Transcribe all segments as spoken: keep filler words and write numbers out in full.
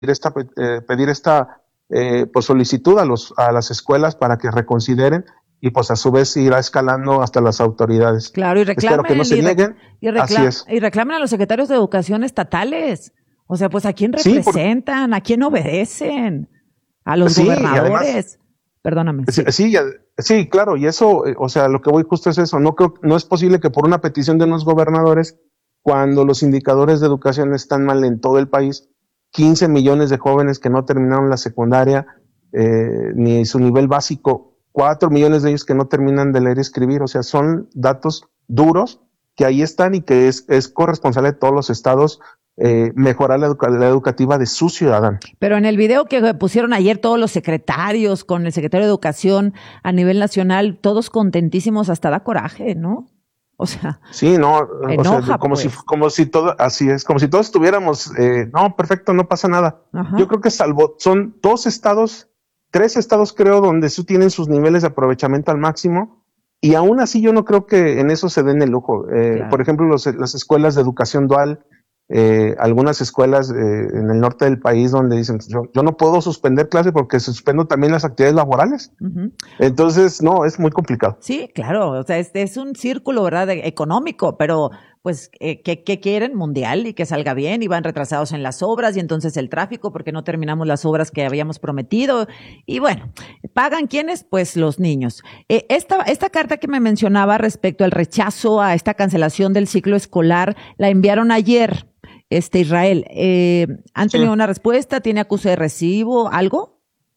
esta, eh, pedir esta eh, pues solicitud a, los, a las escuelas para que reconsideren y pues a su vez irá escalando hasta las autoridades. Claro, y Espero que no reclamen, se y, rec- nieguen, y, así recla- es. y reclamen a los secretarios de educación estatales. O sea, pues ¿a quién Sí, por, representan? ¿A quién obedecen? ¿A los sí, y además, gobernadores? Perdóname, sí, sí. sí, sí, claro, y eso, eh, o sea, lo que voy justo es eso, no creo, no es posible que por una petición de unos gobernadores, cuando los indicadores de educación están mal en todo el país, quince millones de jóvenes que no terminaron la secundaria, eh, ni su nivel básico, cuatro millones de ellos que no terminan de leer y escribir, o sea, son datos duros que ahí están y que es, es corresponsable de todos los estados eh, mejorar la, educa la educativa de sus ciudadanos. Pero en el video que pusieron ayer todos los secretarios con el secretario de Educación a nivel nacional, todos contentísimos, hasta da coraje, ¿no? O sea, sí, no, enoja, o sea, como pues. si, como si todo, así es, como si todos estuviéramos, eh, no, perfecto, no pasa nada. Ajá. Yo creo que salvo, son dos estados, tres estados creo, donde sí tienen sus niveles de aprovechamiento al máximo, y aún así yo no creo que en eso se den el lujo. Eh, Claro. Por ejemplo, los, las escuelas de educación dual, eh, algunas escuelas eh, en el norte del país donde dicen, yo, yo no puedo suspender clase porque suspendo también las actividades laborales. Ujú. Entonces, no, es muy complicado. Sí, claro, o sea, es, es un círculo, ¿verdad?, de- económico, pero pues, eh, ¿qué, qué quieren? Mundial y que salga bien, y van retrasados en las obras, y entonces el tráfico, porque no terminamos las obras que habíamos prometido, y bueno, ¿pagan quiénes? Pues los niños. Eh, esta, esta carta que me mencionaba respecto al rechazo a esta cancelación del ciclo escolar, la enviaron ayer, este Israel. Eh, ¿Han Sí. tenido una respuesta? ¿Tiene acuse de recibo? ¿Algo?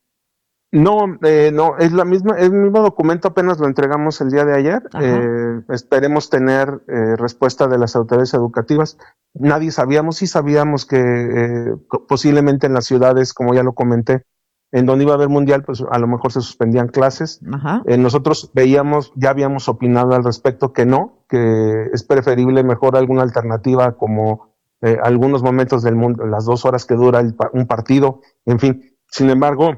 No, eh, no, es la misma, es el mismo documento, apenas lo entregamos el día de ayer. Ajá. Eh, esperemos tener eh, respuesta de las autoridades educativas. Nadie sabíamos, sí sabíamos que eh, posiblemente en las ciudades, como ya lo comenté, en donde iba a haber mundial, pues a lo mejor se suspendían clases. Ajá. Eh, nosotros veíamos, ya habíamos opinado al respecto que no, que es preferible mejor alguna alternativa como eh, algunos momentos del mundo, las dos horas que dura el, un partido, en fin. Sin embargo,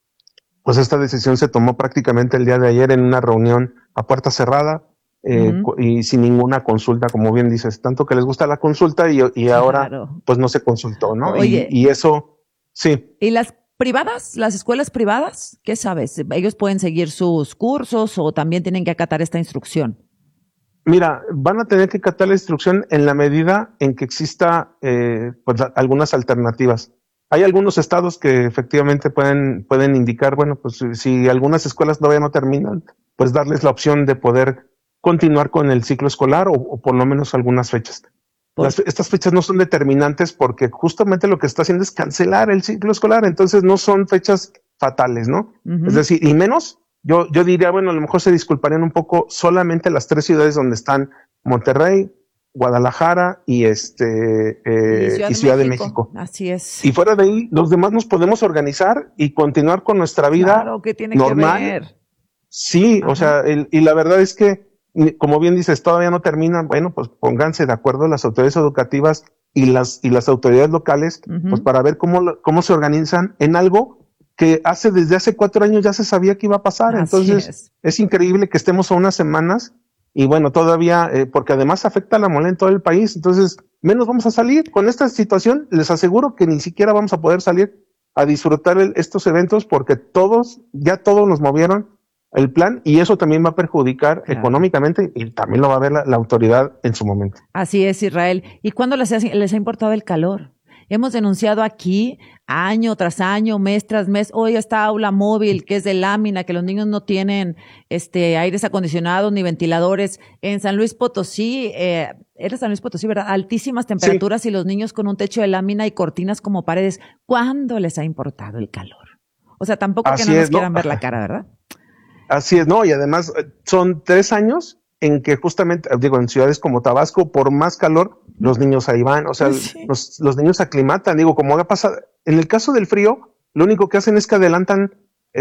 pues esta decisión se tomó prácticamente el día de ayer en una reunión a puerta cerrada eh, Ujú. y sin ninguna consulta, como bien dices, tanto que les gusta la consulta y, y ahora Claro. pues no se consultó, ¿no? Oye. Y, y eso, sí. ¿Y las privadas, las escuelas privadas? ¿Qué sabes? ¿Ellos pueden seguir sus cursos o también tienen que acatar esta instrucción? Mira, van a tener que acatar la instrucción en la medida en que exista eh, pues, algunas alternativas. Hay algunos estados que efectivamente pueden, pueden indicar, bueno, pues si algunas escuelas todavía no terminan, pues darles la opción de poder continuar con el ciclo escolar o, o por lo menos algunas fechas. Las, estas fechas no son determinantes porque justamente lo que está haciendo es cancelar el ciclo escolar, entonces no son fechas fatales, ¿no? Uh-huh. Es decir, y menos, yo, yo diría, bueno, a lo mejor se disculparían un poco solamente las tres ciudades donde están Monterrey, Guadalajara y este eh, y Ciudad, y de, Ciudad México. de México. Así es. Y fuera de ahí, los demás nos podemos organizar y continuar con nuestra vida claro, ¿qué tiene normal. Que ver? Sí, Ajá. o sea, el, y la verdad es que, como bien dices, todavía no terminan. Bueno, pues pónganse de acuerdo las autoridades educativas y las y las autoridades locales, uh-huh. pues para ver cómo cómo se organizan en algo que hace desde hace cuatro años ya se sabía que iba a pasar. Así Entonces es. es increíble que estemos a unas semanas. Y bueno, todavía, eh, porque además afecta la moneda en todo el país, entonces menos vamos a salir. Con esta situación, les aseguro que ni siquiera vamos a poder salir a disfrutar el, estos eventos porque todos, ya todos nos movieron el plan y eso también va a perjudicar claro. económicamente y también lo va a ver la, la autoridad en su momento. Así es, Israel. ¿Y cuándo les ha, les ha importado el calor? Hemos denunciado aquí año tras año, mes tras mes. Hoy está aula móvil, que es de lámina, que los niños no tienen este aires acondicionados ni ventiladores. En San Luis Potosí, eh, era San Luis Potosí, ¿verdad? Altísimas temperaturas sí. Y los niños con un techo de lámina y cortinas como paredes. ¿Cuándo les ha importado el calor? O sea, tampoco Así que no es, nos quieran ¿no? ver la cara, ¿verdad? Así es, no, y además son tres años en que justamente, digo, en ciudades como Tabasco, por más calor, los niños ahí van, o sea, sí. los, los niños se aclimatan, digo, como ha pasado, en el caso del frío, lo único que hacen es que adelantan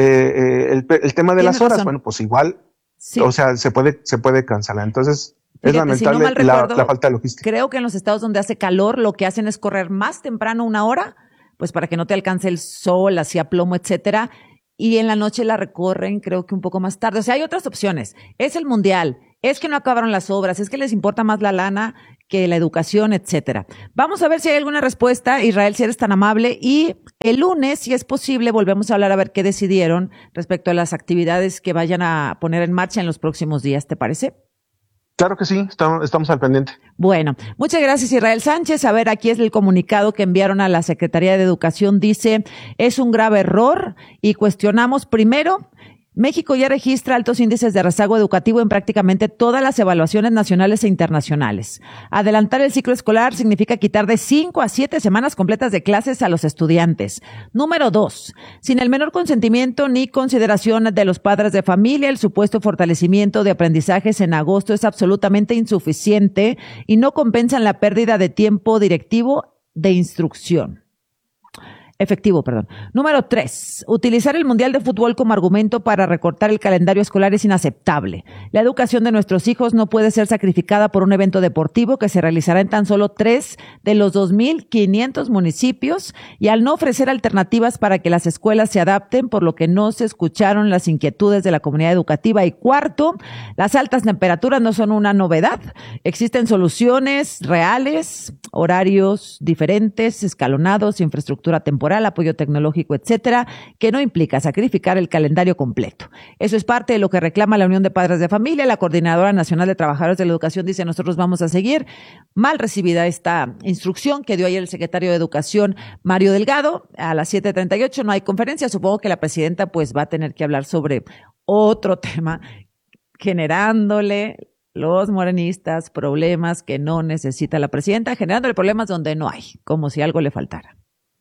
eh, el, el tema de las horas, razón. Bueno, pues igual, sí. o sea, se puede, se puede cancelar, entonces Fíjate, es lamentable si no recuerdo, la, la falta de logística. Creo que en los estados donde hace calor, lo que hacen es correr más temprano una hora, pues para que no te alcance el sol, así a plomo, etcétera, y en la noche la recorren creo que un poco más tarde. O sea, hay otras opciones. Es el mundial, es que no acabaron las obras, es que les importa más la lana que la educación, etcétera. Vamos a ver si hay alguna respuesta, Israel, si eres tan amable, y el lunes, si es posible, volvemos a hablar a ver qué decidieron respecto a las actividades que vayan a poner en marcha en los próximos días, ¿te parece? Claro que sí, estamos, estamos al pendiente. Bueno, muchas gracias, Israel Sánchez. A ver, aquí es el comunicado que enviaron a la Secretaría de Educación. Dice, es un grave error y cuestionamos primero, México ya registra altos índices de rezago educativo en prácticamente todas las evaluaciones nacionales e internacionales. Adelantar el ciclo escolar significa quitar de cinco a siete semanas completas de clases a los estudiantes. Número dos, sin el menor consentimiento ni consideración de los padres de familia, el supuesto fortalecimiento de aprendizajes en agosto es absolutamente insuficiente y no compensan la pérdida de tiempo directivo de instrucción. Efectivo, perdón. Número tres, utilizar el Mundial de Fútbol como argumento para recortar el calendario escolar es inaceptable. La educación de nuestros hijos no puede ser sacrificada por un evento deportivo que se realizará en tan solo tres de los dos mil quinientos municipios y al no ofrecer alternativas para que las escuelas se adapten, por lo que no se escucharon las inquietudes de la comunidad educativa. Y cuarto, las altas temperaturas no son una novedad. Existen soluciones reales, horarios diferentes, escalonados, infraestructura temporal, apoyo tecnológico, etcétera, que no implica sacrificar el calendario completo. Eso es parte de lo que reclama la Unión de Padres de Familia. La Coordinadora Nacional de Trabajadores de la Educación dice, nosotros vamos a seguir. Mal recibida esta instrucción que dio ayer el secretario de Educación, Mario Delgado. A las siete treinta y ocho no hay conferencia. Supongo que la presidenta pues va a tener que hablar sobre otro tema, generándole los morenistas problemas que no necesita la presidenta, generándole problemas donde no hay, como si algo le faltara.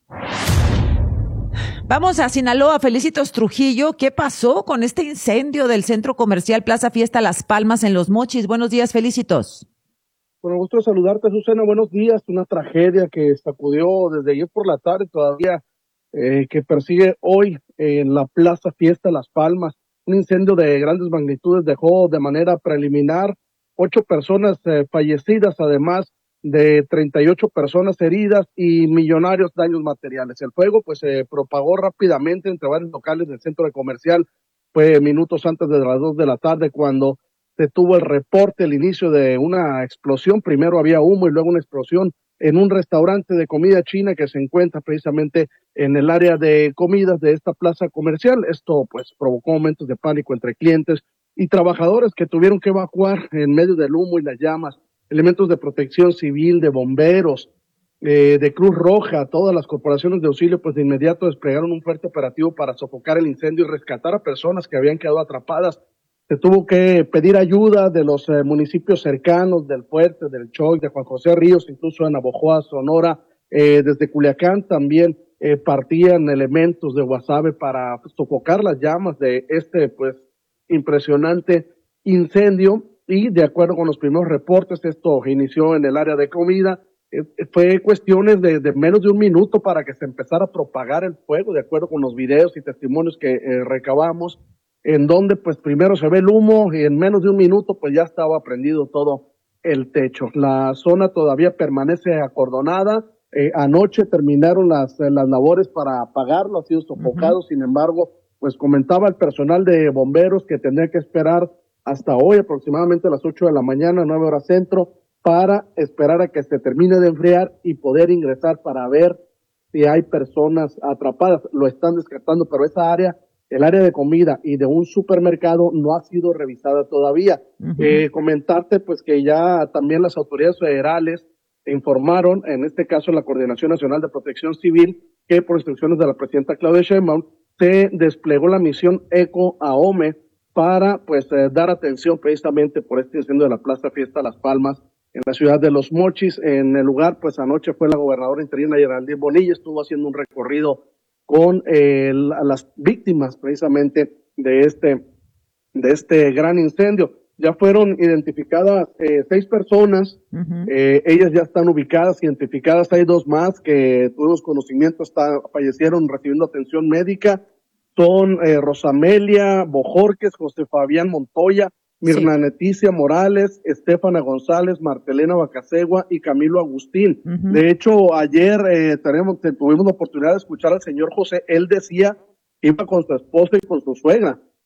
Vamos a Sinaloa, Felicitos Trujillo. ¿Qué pasó con este incendio del centro comercial Plaza Fiesta Las Palmas en Los Mochis? Buenos días, Felicitos. Con gusto de saludarte, Susana. Buenos días. Una tragedia que sacudió desde ayer por la tarde todavía, eh, que persigue hoy en la Plaza Fiesta Las Palmas. Un incendio de grandes magnitudes dejó de manera preliminar ocho personas eh, fallecidas, además de treinta y ocho personas heridas y millonarios daños materiales. El fuego pues se propagó rápidamente entre varios locales del centro comercial. Fue minutos antes de las dos de la tarde cuando se tuvo el reporte, el inicio de una explosión. Primero había humo y luego una explosión en un restaurante de comida china que se encuentra precisamente en el área de comidas de esta plaza comercial. Esto pues provocó momentos de pánico entre clientes y trabajadores que tuvieron que evacuar en medio del humo y las llamas. Elementos de protección civil, de bomberos, eh, de Cruz Roja, todas las corporaciones de auxilio, pues de inmediato desplegaron un fuerte operativo para sofocar el incendio y rescatar a personas que habían quedado atrapadas. Se tuvo que pedir ayuda de los eh, municipios cercanos, del Fuerte, del Choy, de Juan José Ríos, incluso de Navojoa, Sonora, eh, desde Culiacán también eh, partían elementos de Guasave para sofocar las llamas de este, pues, impresionante incendio. Y de acuerdo con los primeros reportes, esto inició en el área de comida, eh, fue cuestiones de, de menos de un minuto para que se empezara a propagar el fuego, de acuerdo con los videos y testimonios que eh, recabamos, en donde pues primero se ve el humo y en menos de un minuto pues ya estaba prendido todo el techo. La zona todavía permanece acordonada. Eh, anoche terminaron las, las labores para apagarlo, ha sido sofocado. Uh-huh. Sin embargo, pues comentaba el personal de bomberos que tendría que esperar hasta hoy aproximadamente a las ocho de la mañana, nueve horas centro, para esperar a que se termine de enfriar y poder ingresar para ver si hay personas atrapadas. Lo están descartando, pero esa área, el área de comida y de un supermercado no ha sido revisada todavía. Uh-huh. Eh, comentarte pues que ya también las autoridades federales informaron, en este caso la Coordinación Nacional de Protección Civil, que por instrucciones de la presidenta Claudia Sheinbaum se desplegó la misión ECO AOME para pues eh, dar atención precisamente por este incendio de la Plaza Fiesta Las Palmas en la ciudad de Los Mochis. En el lugar pues anoche fue la gobernadora interina Geraldine Bonilla, estuvo haciendo un recorrido con eh, la, las víctimas precisamente de este de este gran incendio. Ya fueron identificadas eh, seis personas, uh-huh. eh, ellas ya están ubicadas, identificadas, hay dos más que tuvimos conocimiento, hasta fallecieron recibiendo atención médica. Son eh, Rosamelia Bojorques, José Fabián Montoya, Mirna sí. Leticia Morales, Estefana González, Martelena Bacasegua y Camilo Agustín. Uh-huh. De hecho, ayer eh, tenemos, tuvimos la oportunidad de escuchar al señor José. Él decía que iba con su esposa y con su suegra.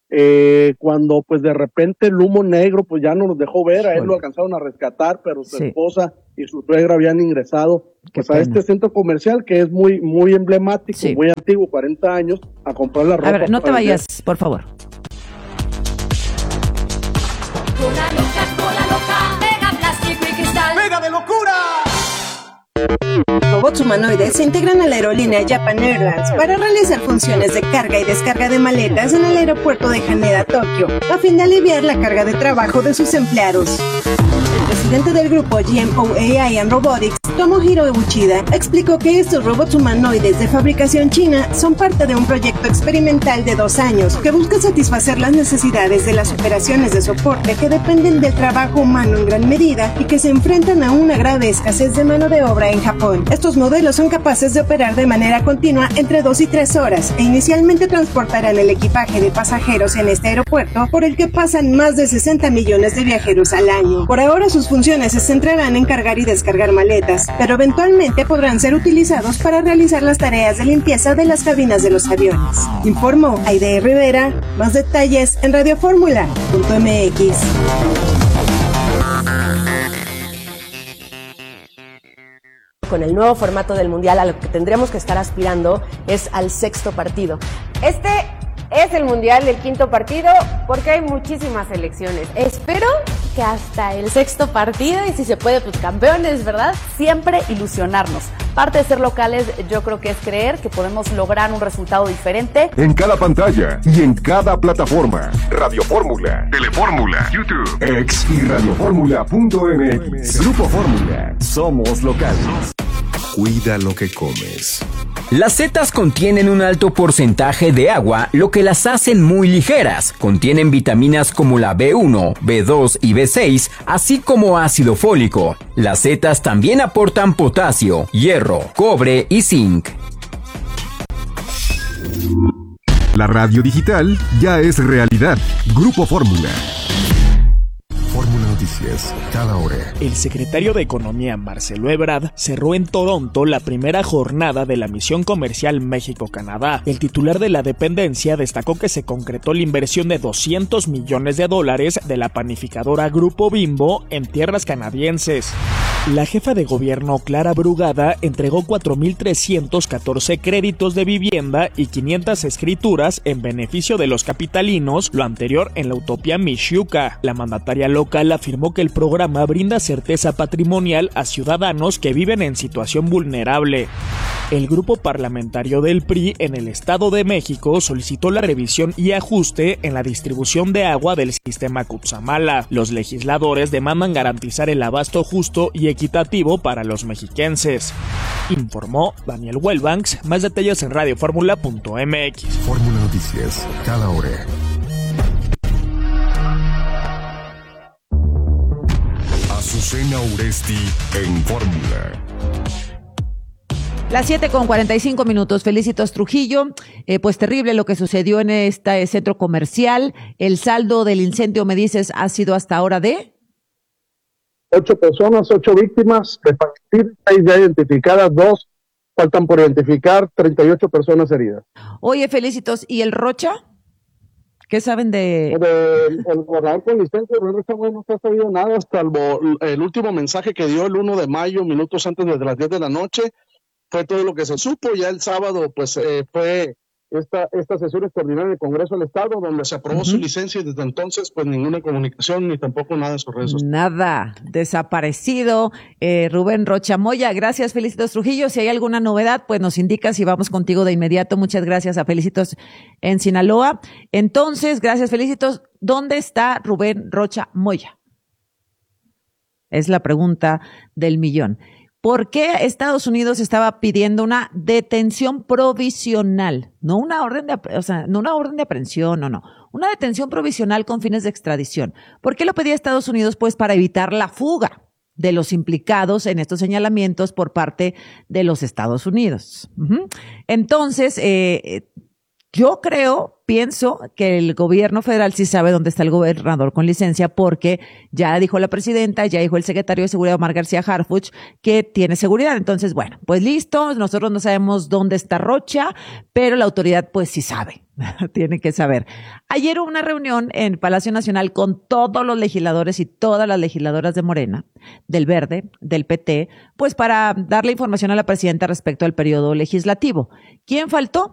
eh, cuando pues de repente el humo negro pues ya no nos dejó ver, a él lo alcanzaron a rescatar, pero su sí. esposa y su suegra habían ingresado pues, a este centro comercial que es muy muy emblemático, sí. muy antiguo, cuarenta años, a comprar la ropa. A ver, no te vayas, ver. por favor. Cola loca, cola loca, pega plástico y cristal. ¡Pega de locura! Robots humanoides se integran a la aerolínea Japan Airlines para realizar funciones de carga y descarga de maletas en el aeropuerto de Haneda, Tokio, a fin de aliviar la carga de trabajo de sus empleados. El presidente del grupo G M O A I and Robotics, Tomohiro Uchida, explicó que estos robots humanoides de fabricación china son parte de un proyecto experimental de dos años que busca satisfacer las necesidades de las operaciones de soporte que dependen del trabajo humano en gran medida y que se enfrentan a una grave escasez de mano de obra en Japón. Estos modelos son capaces de operar de manera continua entre dos y tres horas e inicialmente transportarán el equipaje de pasajeros en este aeropuerto por el que pasan más de sesenta millones de viajeros al año. Por ahora sus funciones se centrarán en cargar y descargar maletas, pero eventualmente podrán ser utilizados para realizar las tareas de limpieza de las cabinas de los aviones. Informó Aide Rivera. Más detalles en radioformula punto m x. Con el nuevo formato del Mundial, a lo que tendremos que estar aspirando es al sexto partido. Este es el Mundial, el quinto partido, porque hay muchísimas selecciones. Espero que hasta el sexto partido, y si se puede, pues campeones, ¿verdad? Siempre ilusionarnos. Parte de ser locales, yo creo que es creer que podemos lograr un resultado diferente. En cada pantalla y en cada plataforma. Radio Fórmula, Telefórmula, YouTube, X y radioformula punto m x. Grupo Fórmula. Somos locales. Cuida lo que comes. Las setas contienen un alto porcentaje de agua, lo que las hacen muy ligeras. Contienen vitaminas como la B uno, B dos y B seis, así como ácido fólico. Las setas también aportan potasio, hierro, cobre y zinc. La radio digital ya es realidad. Grupo Fórmula. Fórmula Noticias, cada hora. El secretario de Economía, Marcelo Ebrard, cerró en Toronto la primera jornada de la misión comercial México-Canadá. El titular de la dependencia destacó que se concretó la inversión de doscientos millones de dólares de la panificadora Grupo Bimbo en tierras canadienses. La jefa de gobierno, Clara Brugada, entregó cuatro mil trescientos catorce créditos de vivienda y quinientas escrituras en beneficio de los capitalinos, lo anterior en la utopía Mixhuca. La mandataria local afirmó que el programa brinda certeza patrimonial a ciudadanos que viven en situación vulnerable. El grupo parlamentario del P R I en el Estado de México solicitó la revisión y ajuste en la distribución de agua del sistema Cutzamala. Los legisladores demandan garantizar el abasto justo y equitativo para los mexiquenses. Informó Daniel Wellbanks. Más detalles en radioformula punto m x. Fórmula Noticias, cada hora. Azucena Uresti en Fórmula. Las siete con cuarenta y cinco minutos. Felicitos Trujillo. Eh, pues terrible lo que sucedió en este centro comercial. El saldo del incendio, me dices, ha sido hasta ahora de... Ocho personas, ocho víctimas de fallecidas, seis ya identificadas, dos faltan por identificar, treinta y ocho personas heridas. Oye, Felicitos, ¿y el Rocha? ¿Qué saben de...? El, el gobernador con licencia, Rubén Rocha, no se ha sabido nada, salvo el último mensaje que dio el uno de mayo, minutos antes de las diez de la noche. Fue todo lo que se supo. Ya el sábado pues eh, fue esta esta sesión extraordinaria del Congreso del Estado donde se aprobó uh-huh. su licencia, y desde entonces pues ninguna comunicación ni tampoco nada de sus redes sociales. Nada, desaparecido. eh, Rubén Rocha Moya, gracias Felicitos Trujillo. Si hay alguna novedad pues nos indicas y vamos contigo de inmediato. Muchas gracias a Felicitos en Sinaloa. Entonces, gracias Felicitos. ¿Dónde está Rubén Rocha Moya? Es la pregunta del millón. ¿Por qué Estados Unidos estaba pidiendo una detención provisional? No una orden de, o sea, no una orden de aprehensión, no, no. Una detención provisional con fines de extradición. ¿Por qué lo pedía Estados Unidos? Pues para evitar la fuga de los implicados en estos señalamientos por parte de los Estados Unidos. Uh-huh. Entonces, eh, yo creo, pienso que el gobierno federal sí sabe dónde está el gobernador con licencia, porque ya dijo la presidenta, ya dijo el secretario de Seguridad, Omar García Harfuch, que tiene seguridad. Entonces, bueno, pues listo, nosotros no sabemos dónde está Rocha, pero la autoridad pues sí sabe Tiene que saber. Ayer hubo una reunión en Palacio Nacional con todos los legisladores y todas las legisladoras de Morena, del Verde, del P T, pues para darle información a la presidenta respecto al periodo legislativo. ¿Quién faltó?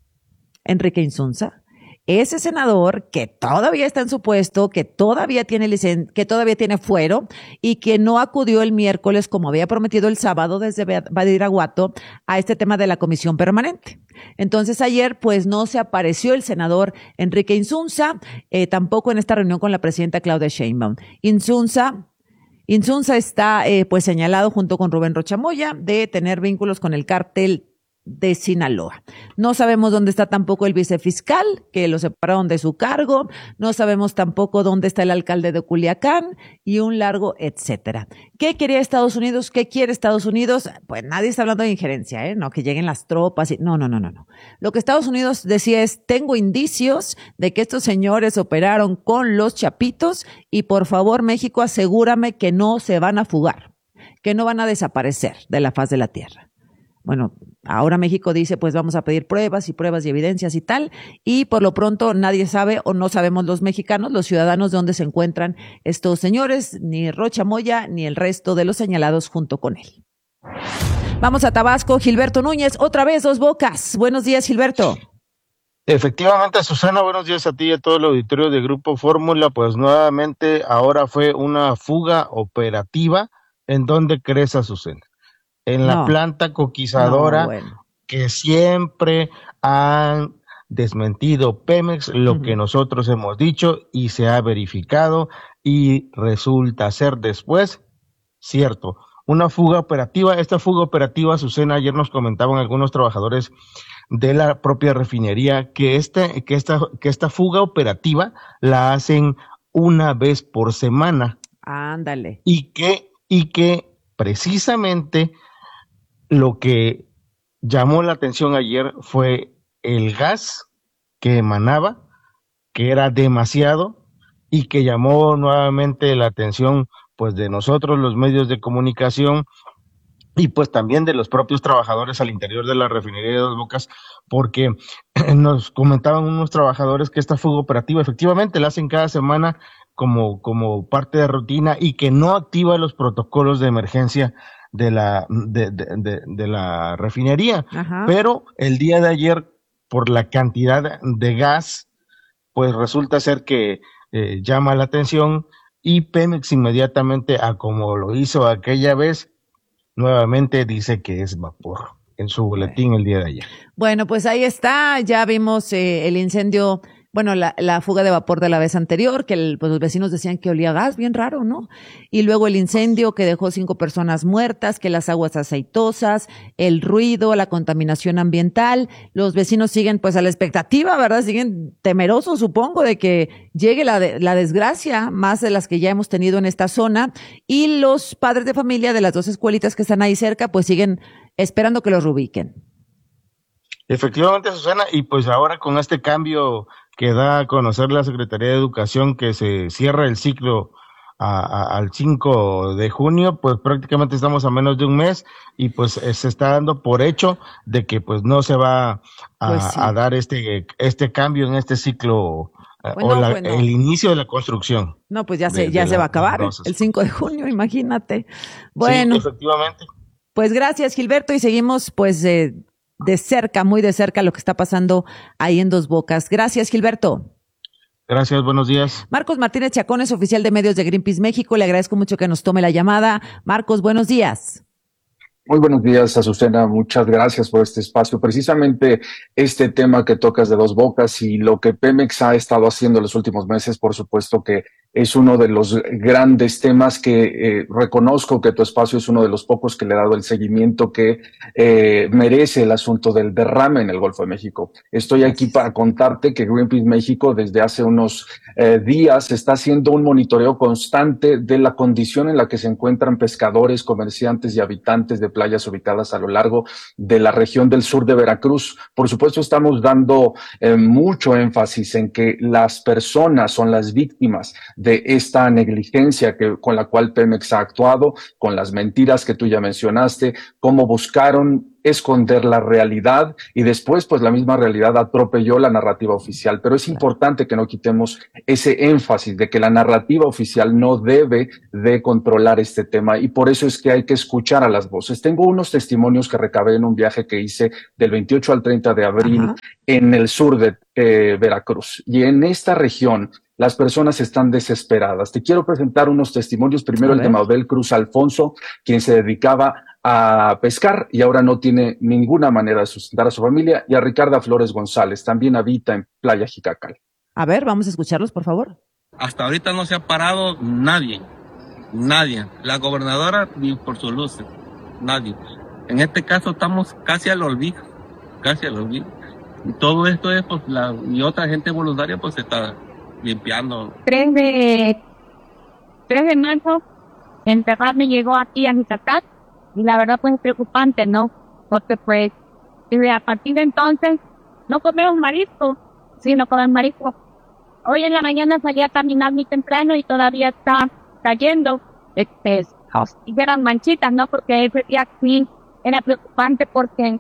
Enrique Insunza. Ese senador que todavía está en su puesto, que todavía tiene licen- que todavía tiene fuero y que no acudió el miércoles como había prometido el sábado desde Badiraguato a este tema de la comisión permanente. Entonces ayer pues no se apareció el senador Enrique Insunza, eh, tampoco en esta reunión con la presidenta Claudia Sheinbaum. Insunza Insunza está eh, pues señalado junto con Rubén Rocha Moya de tener vínculos con el cártel de Sinaloa. No sabemos dónde está tampoco el vicefiscal, que lo separaron de su cargo. No sabemos tampoco dónde está el alcalde de Culiacán y un largo etcétera. ¿Qué quería Estados Unidos? ¿Qué quiere Estados Unidos? Pues nadie está hablando de injerencia, ¿eh? No, que lleguen las tropas y no, no, no, no, no. Lo que Estados Unidos decía es, tengo indicios de que estos señores operaron con los chapitos y por favor, México, asegúrame que no se van a fugar, que no van a desaparecer de la faz de la tierra. Bueno, ahora México dice, pues vamos a pedir pruebas y pruebas y evidencias y tal, y por lo pronto nadie sabe o no sabemos los mexicanos, los ciudadanos, de dónde se encuentran estos señores, ni Rocha Moya, ni el resto de los señalados junto con él. Vamos a Tabasco, Gilberto Núñez, otra vez Dos Bocas. Buenos días, Gilberto. Efectivamente, Susana, buenos días a ti y a todo el auditorio de Grupo Fórmula. Pues nuevamente ahora fue una fuga operativa. ¿En dónde crees, Azucena? En la No. planta coquizadora No, bueno. que siempre han desmentido Pemex, lo Ujú. que nosotros hemos dicho y se ha verificado y resulta ser después cierto. Una fuga operativa, esta fuga operativa, Azucena, ayer nos comentaban algunos trabajadores de la propia refinería que este, que esta, que esta fuga operativa la hacen una vez por semana. Ándale. Y que, y que precisamente lo que llamó la atención ayer fue el gas que emanaba, que era demasiado, y que llamó nuevamente la atención pues de nosotros, los medios de comunicación, y pues también de los propios trabajadores al interior de la refinería de Dos Bocas, porque nos comentaban unos trabajadores que esta fuga operativa efectivamente la hacen cada semana como, como parte de rutina y que no activa los protocolos de emergencia de la, de, de, de, de la refinería. Ajá. Pero el día de ayer, por la cantidad de gas, pues resulta ser que eh, llama la atención y Pemex inmediatamente, a como lo hizo aquella vez, nuevamente dice que es vapor en su boletín el día de ayer. Bueno, pues ahí está, ya vimos eh, el incendio, bueno, la, la fuga de vapor de la vez anterior, que el, pues los vecinos decían que olía a gas, bien raro, ¿no? Y luego el incendio que dejó cinco personas muertas, que las aguas aceitosas, el ruido, la contaminación ambiental. Los vecinos siguen pues a la expectativa, ¿verdad? Siguen temerosos, supongo, de que llegue la, de, la desgracia, más de las que ya hemos tenido en esta zona. Y los padres de familia de las dos escuelitas que están ahí cerca, pues siguen esperando que los reubiquen. Efectivamente, Susana, y pues ahora con este cambio que da a conocer la Secretaría de Educación, que se cierra el ciclo a, a, al cinco de junio, pues prácticamente estamos a menos de un mes y pues eh, se está dando por hecho de que pues no se va a, Pues sí. a dar este este cambio en este ciclo eh, Pues o no, la- pues no. el inicio de la construcción. No, pues ya de- se, de ya se la- va a acabar de el, los- el cinco de junio, imagínate. Bueno, Sí, efectivamente. pues gracias, Gilberto, y seguimos pues eh, de cerca, muy de cerca lo que está pasando ahí en Dos Bocas. Gracias, Gilberto. Gracias, buenos días. Marcos Martínez Chacón es oficial de medios de Greenpeace México. Le agradezco mucho que nos tome la llamada. Marcos, buenos días. Muy buenos días, Azucena. Muchas gracias por este espacio. Precisamente este tema que tocas de Dos Bocas y lo que Pemex ha estado haciendo en los últimos meses, por supuesto que es uno de los grandes temas que eh, reconozco que tu espacio es uno de los pocos que le ha dado el seguimiento que eh, merece el asunto del derrame en el Golfo de México. Estoy aquí para contarte que Greenpeace México desde hace unos eh, días está haciendo un monitoreo constante de la condición en la que se encuentran pescadores, comerciantes y habitantes de playas ubicadas a lo largo de la región del sur de Veracruz. Por supuesto, estamos dando eh, mucho énfasis en que las personas son las víctimas de esta negligencia que, con la cual Pemex ha actuado, con las mentiras que tú ya mencionaste, cómo buscaron esconder la realidad y después pues la misma realidad atropelló la narrativa oficial. Pero es importante que no quitemos ese énfasis de que la narrativa oficial no debe de controlar este tema y por eso es que hay que escuchar a las voces. Tengo unos testimonios que recabé en un viaje que hice del veintiocho al treinta de abril Ajá. en el sur de eh, Veracruz y en esta región las personas están desesperadas. Te quiero presentar unos testimonios. Primero el de Maudel Cruz Alfonso, quien se dedicaba a pescar y ahora no tiene ninguna manera de sustentar a su familia, y a Ricarda Flores González, también habita en Playa Jicacal. A ver, vamos a escucharlos, por favor. Hasta ahorita no se ha parado nadie, nadie. La gobernadora ni por su luz, nadie. En este caso estamos casi al olvido, casi al olvido. Y todo esto es, pues, la, y otra gente voluntaria, pues, se está limpiando. tres de marzo, el derrame llegó aquí a Jicacal, y la verdad pues es preocupante, ¿no? Porque pues, desde a partir de entonces, no comemos marisco, sino comer marisco. Hoy en la mañana salí a caminar muy temprano y todavía está cayendo, este, y eran manchitas, ¿no? Porque ese día sí era preocupante porque,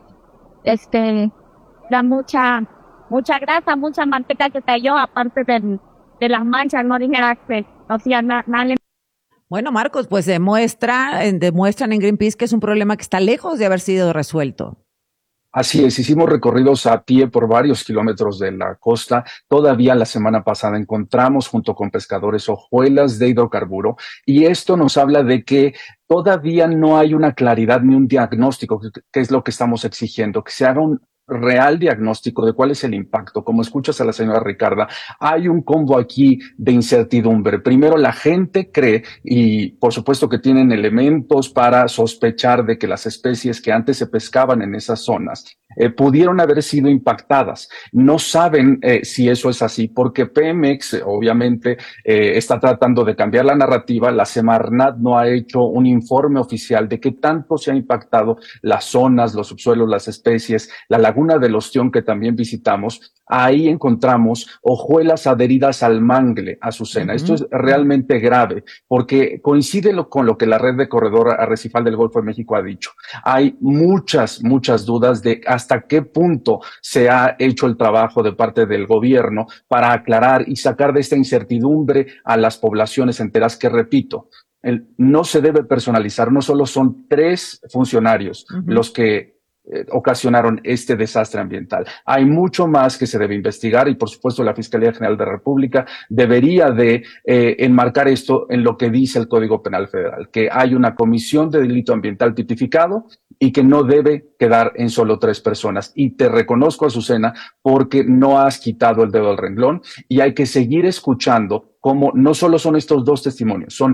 este, era mucha, mucha grasa, mucha manteca que cayó, aparte de, de las manchas, no dijera que no hacía nada. Na, Bueno, Marcos, pues demuestra, demuestran en Greenpeace que es un problema que está lejos de haber sido resuelto. Así es, hicimos recorridos a pie por varios kilómetros de la costa. Todavía la semana pasada encontramos junto con pescadores hojuelas de hidrocarburo y esto nos habla de que todavía no hay una claridad ni un diagnóstico, que es lo que estamos exigiendo, que se haga un real diagnóstico de cuál es el impacto. Como escuchas a la señora Ricarda, hay un combo aquí de incertidumbre. Primero, la gente cree, y por supuesto que tienen elementos para sospechar de que las especies que antes se pescaban en esas zonas eh, pudieron haber sido impactadas. No saben eh, si eso es así, porque Pemex eh, obviamente eh, está tratando de cambiar la narrativa. La Semarnat no ha hecho un informe oficial de qué tanto se ha impactado las zonas, los subsuelos, las especies, la laguna del Ostión que también visitamos. Ahí encontramos hojuelas adheridas al mangle, Azucena. Uh-huh. Esto es realmente grave porque coincide lo, con lo que la red de corredor arrecifal del Golfo de México ha dicho. Hay muchas, muchas dudas de hasta qué punto se ha hecho el trabajo de parte del gobierno para aclarar y sacar de esta incertidumbre a las poblaciones enteras que, repito, el, no se debe personalizar. No solo son tres funcionarios uh-huh. los que Eh, ocasionaron este desastre ambiental. Hay mucho más que se debe investigar y por supuesto la Fiscalía General de la República debería de eh, enmarcar esto en lo que dice el Código Penal Federal, que hay una comisión de delito ambiental tipificado y que no debe quedar en solo tres personas. Y te reconozco, Azucena, porque no has quitado el dedo del renglón y hay que seguir escuchando cómo no solo son estos dos testimonios, son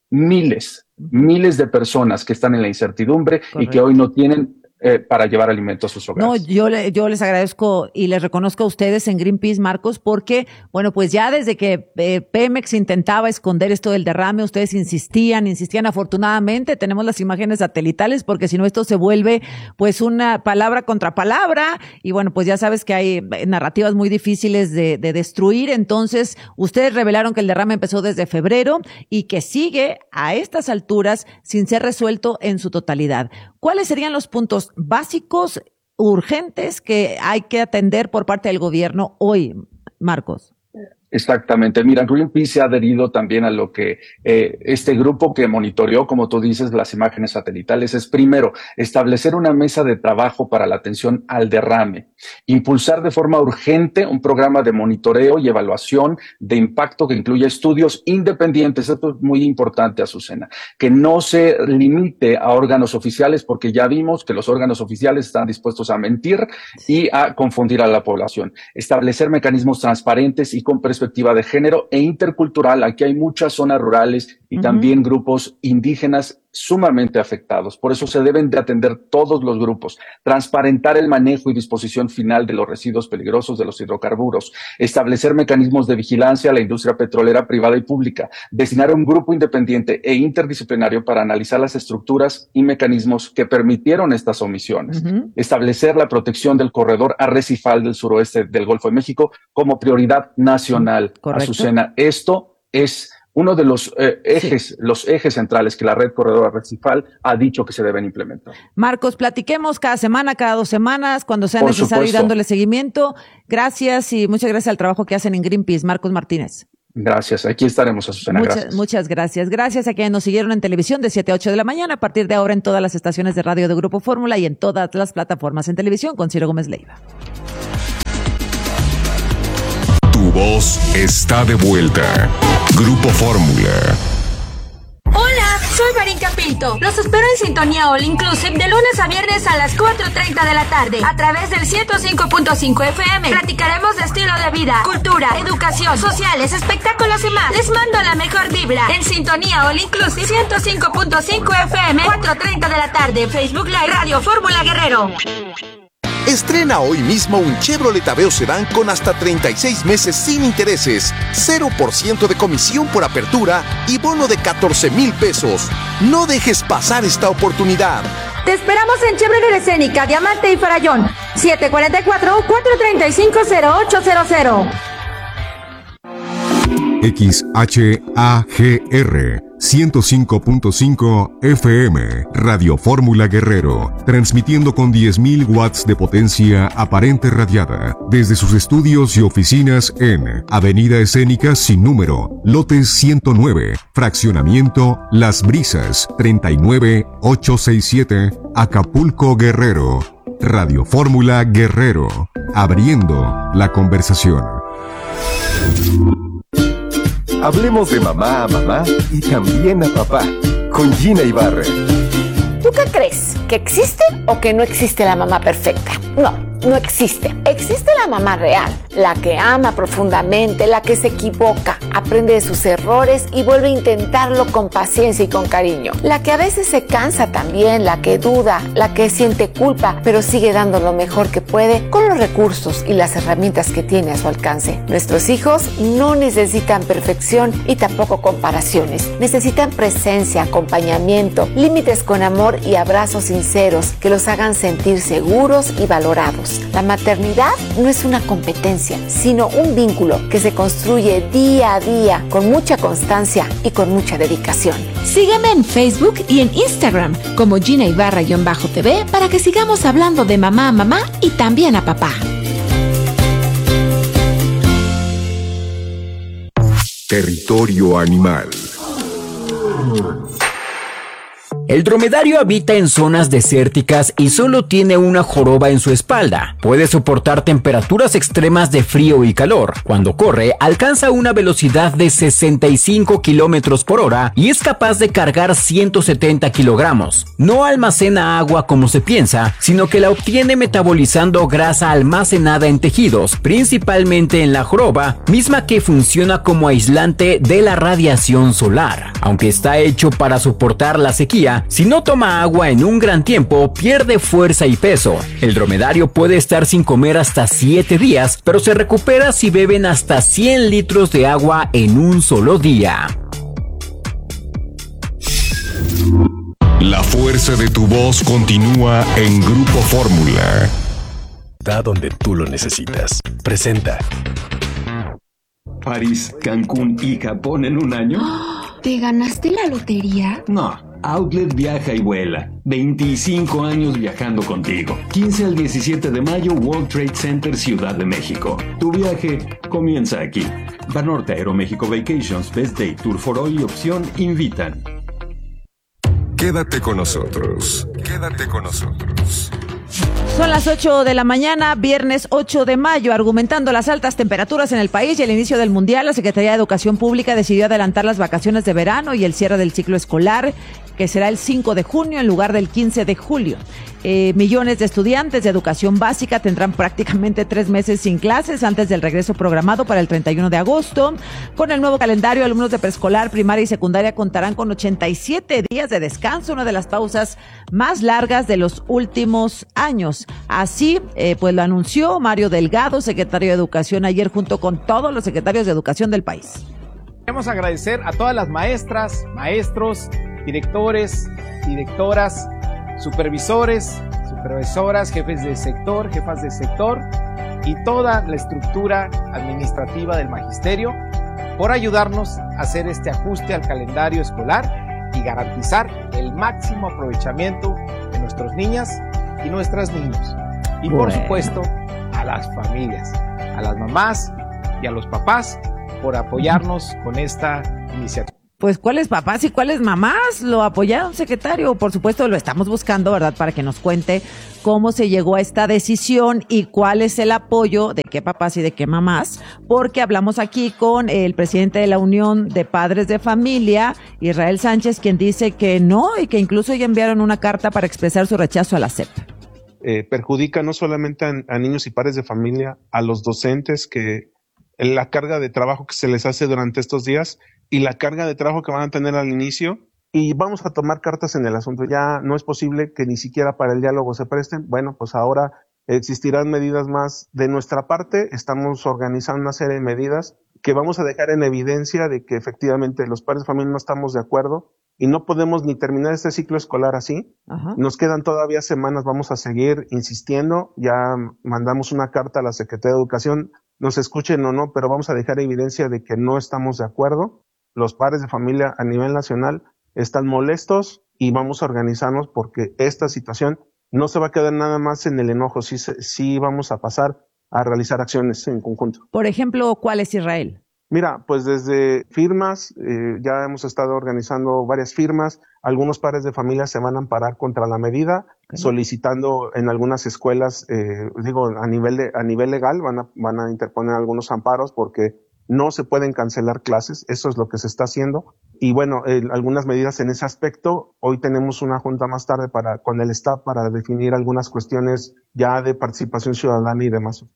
miles, miles de personas que están en la incertidumbre Correcto. Y que hoy no tienen Eh, para llevar alimento a sus hogares. No, yo, le, yo les agradezco y les reconozco a ustedes en Greenpeace, Marcos, porque, bueno, pues ya desde que eh, Pemex intentaba esconder esto del derrame, ustedes insistían, insistían. Afortunadamente tenemos las imágenes satelitales, porque si no esto se vuelve pues una palabra contra palabra y bueno, pues ya sabes que hay narrativas muy difíciles de, de destruir. Entonces, ustedes revelaron que el derrame empezó desde febrero y que sigue a estas alturas sin ser resuelto en su totalidad. ¿Cuáles serían los puntos básicos, urgentes, que hay que atender por parte del gobierno hoy, Marcos? Exactamente. Mira, Greenpeace se ha adherido también a lo que eh, este grupo que monitoreó, como tú dices, las imágenes satelitales, es primero establecer una mesa de trabajo para la atención al derrame, impulsar de forma urgente un programa de monitoreo y evaluación de impacto que incluya estudios independientes. Esto es muy importante, Azucena, que no se limite a órganos oficiales, porque ya vimos que los órganos oficiales están dispuestos a mentir y a confundir a la población. Establecer mecanismos transparentes y con perspectiva de género e intercultural. Aquí hay muchas zonas rurales y uh-huh. también grupos indígenas sumamente afectados. Por eso se deben de atender todos los grupos, transparentar el manejo y disposición final de los residuos peligrosos de los hidrocarburos, establecer mecanismos de vigilancia a la industria petrolera privada y pública, destinar un grupo independiente e interdisciplinario para analizar las estructuras y mecanismos que permitieron estas omisiones, uh-huh. establecer la protección del corredor arrecifal del suroeste del Golfo de México como prioridad nacional. Correcto. Azucena, esto es uno de los eh, ejes, sí. los ejes centrales que la red corredora recifal ha dicho que se deben implementar. Marcos, platiquemos cada semana, cada dos semanas, cuando sea Por necesario, supuesto. y dándole seguimiento. Gracias y muchas gracias al trabajo que hacen en Greenpeace. Marcos Martínez. Gracias, aquí estaremos, Azucena. Muchas, gracias. muchas gracias. Gracias a quienes nos siguieron en televisión de siete a ocho de la mañana, a partir de ahora en todas las estaciones de radio de Grupo Fórmula y en todas las plataformas en televisión con Ciro Gómez Leiva. Tu voz está de vuelta. Grupo Fórmula. Hola, soy Marín Capito. Los espero en Sintonía All Inclusive de lunes a viernes a las cuatro treinta de la tarde a través del ciento cinco punto cinco F M. Platicaremos de estilo de vida, cultura, educación, sociales, espectáculos y más. Les mando la mejor vibra en Sintonía All Inclusive ciento cinco punto cinco F M, cuatro treinta de la tarde, Facebook Live, Radio Fórmula Guerrero. Estrena hoy mismo un Chevrolet Aveo Sedán con hasta treinta y seis meses sin intereses, cero por ciento de comisión por apertura y bono de catorce mil pesos. No dejes pasar esta oportunidad. Te esperamos en Chevrolet Escénica, Diamante y Farallón. siete cuatro cuatro, cuatro tres cinco, cero ocho cero cero. X H A G R ciento cinco punto cinco F M, Radio Fórmula Guerrero, transmitiendo con diez mil watts de potencia aparente radiada desde sus estudios y oficinas en Avenida Escénica sin número, lote ciento nueve, fraccionamiento Las Brisas, treinta y nueve mil ochocientos sesenta y siete, Acapulco, Guerrero. Radio Fórmula Guerrero, abriendo la conversación. Hablemos de mamá a mamá y también a papá, con Gina Ibarra. ¿Tú qué crees? ¿Que existe o que no existe la mamá perfecta? No, no existe. Existe la mamá real, la que ama profundamente, la que se equivoca, aprende de sus errores y vuelve a intentarlo con paciencia y con cariño. La que a veces se cansa también, la que duda, la que siente culpa, pero sigue dando lo mejor que puede con los recursos y las herramientas que tiene a su alcance. Nuestros hijos no necesitan perfección y tampoco comparaciones. Necesitan presencia, acompañamiento, límites con amor y abrazos sinceros que los hagan sentir seguros y valorados. La maternidad no es una competencia, sino un vínculo que se construye día a día con mucha constancia y con mucha dedicación. Sígueme en Facebook y en Instagram como Gina Ibarra-T V para que sigamos hablando de mamá a mamá y también a papá. Territorio animal. El dromedario habita en zonas desérticas y solo tiene una joroba en su espalda. Puede soportar temperaturas extremas de frío y calor. Cuando corre, alcanza una velocidad de sesenta y cinco kilómetros por hora y es capaz de cargar ciento setenta kilogramos. No almacena agua como se piensa, sino que la obtiene metabolizando grasa almacenada en tejidos, principalmente en la joroba, misma que funciona como aislante de la radiación solar. Aunque está hecho para soportar la sequía, si no toma agua en un gran tiempo, pierde fuerza y peso. El dromedario puede estar sin comer hasta siete días, pero se recupera si beben hasta cien litros de agua en un solo día. La fuerza de tu voz continúa en Grupo Fórmula. Da donde tú lo necesitas. Presenta. París, Cancún y Japón en un año. ¿Te ganaste la lotería? No, Outlet viaja y vuela. veinticinco años viajando contigo. quince al diecisiete de mayo, World Trade Center, Ciudad de México. Tu viaje comienza aquí. Banorte, Aeroméxico Vacations, Best Day, Tour for All y Opción invitan. Quédate con nosotros. Quédate con nosotros. Son las ocho de la mañana, viernes ocho de mayo. Argumentando las altas temperaturas en el país y el inicio del Mundial, la Secretaría de Educación Pública decidió adelantar las vacaciones de verano y el cierre del ciclo escolar, que será el cinco de junio en lugar del quince de julio. Eh, millones de estudiantes de educación básica tendrán prácticamente tres meses sin clases antes del regreso programado para el treinta y uno de agosto. Con el nuevo calendario, alumnos de preescolar, primaria y secundaria contarán con ochenta y siete días de descanso, una de las pausas más largas de los últimos años. Así, eh, pues lo anunció Mario Delgado, secretario de Educación, ayer junto con todos los secretarios de Educación del país. Queremos agradecer a todas las maestras, maestros, directores, directoras, supervisores, supervisoras, jefes de sector, jefas de sector y toda la estructura administrativa del magisterio por ayudarnos a hacer este ajuste al calendario escolar y garantizar el máximo aprovechamiento de nuestras niñas y nuestros niños. Y por Bueno. supuesto, a las familias, a las mamás y a los papás por apoyarnos con esta iniciativa. Pues cuáles papás y cuáles mamás lo apoyaron, secretario. Por supuesto lo estamos buscando, ¿verdad? Para que nos cuente cómo se llegó a esta decisión y cuál es el apoyo de qué papás y de qué mamás, porque hablamos aquí con el presidente de la Unión de Padres de Familia, Israel Sánchez, quien dice que no y que incluso ya enviaron una carta para expresar su rechazo a la S E P. Eh, perjudica no solamente a, a niños y padres de familia, a los docentes, que la carga de trabajo que se les hace durante estos días y la carga de trabajo que van a tener al inicio, y vamos a tomar cartas en el asunto. Ya no es posible que ni siquiera para el diálogo se presten. Bueno, pues ahora existirán medidas más de nuestra parte. Estamos organizando una serie de medidas que vamos a dejar en evidencia de que efectivamente los padres de familia no estamos de acuerdo y no podemos ni terminar este ciclo escolar así. Ajá. Nos quedan todavía semanas, vamos a seguir insistiendo. Ya mandamos una carta a la Secretaría de Educación, nos escuchen o no, pero vamos a dejar evidencia de que no estamos de acuerdo. Los padres de familia a nivel nacional están molestos y vamos a organizarnos porque esta situación no se va a quedar nada más en el enojo, sí, sí vamos a pasar a realizar acciones en conjunto. Por ejemplo, ¿cuál es Israel? Mira, pues desde firmas, eh, ya hemos estado organizando varias firmas, algunos padres de familia se van a amparar contra la medida, okay, solicitando en algunas escuelas, eh, digo, a nivel de, a nivel legal, van a, van a interponer algunos amparos porque no se pueden cancelar clases, eso es lo que se está haciendo. Y bueno, eh, algunas medidas en ese aspecto. Hoy tenemos una junta más tarde para con el staff para definir algunas cuestiones ya de participación ciudadana y demás.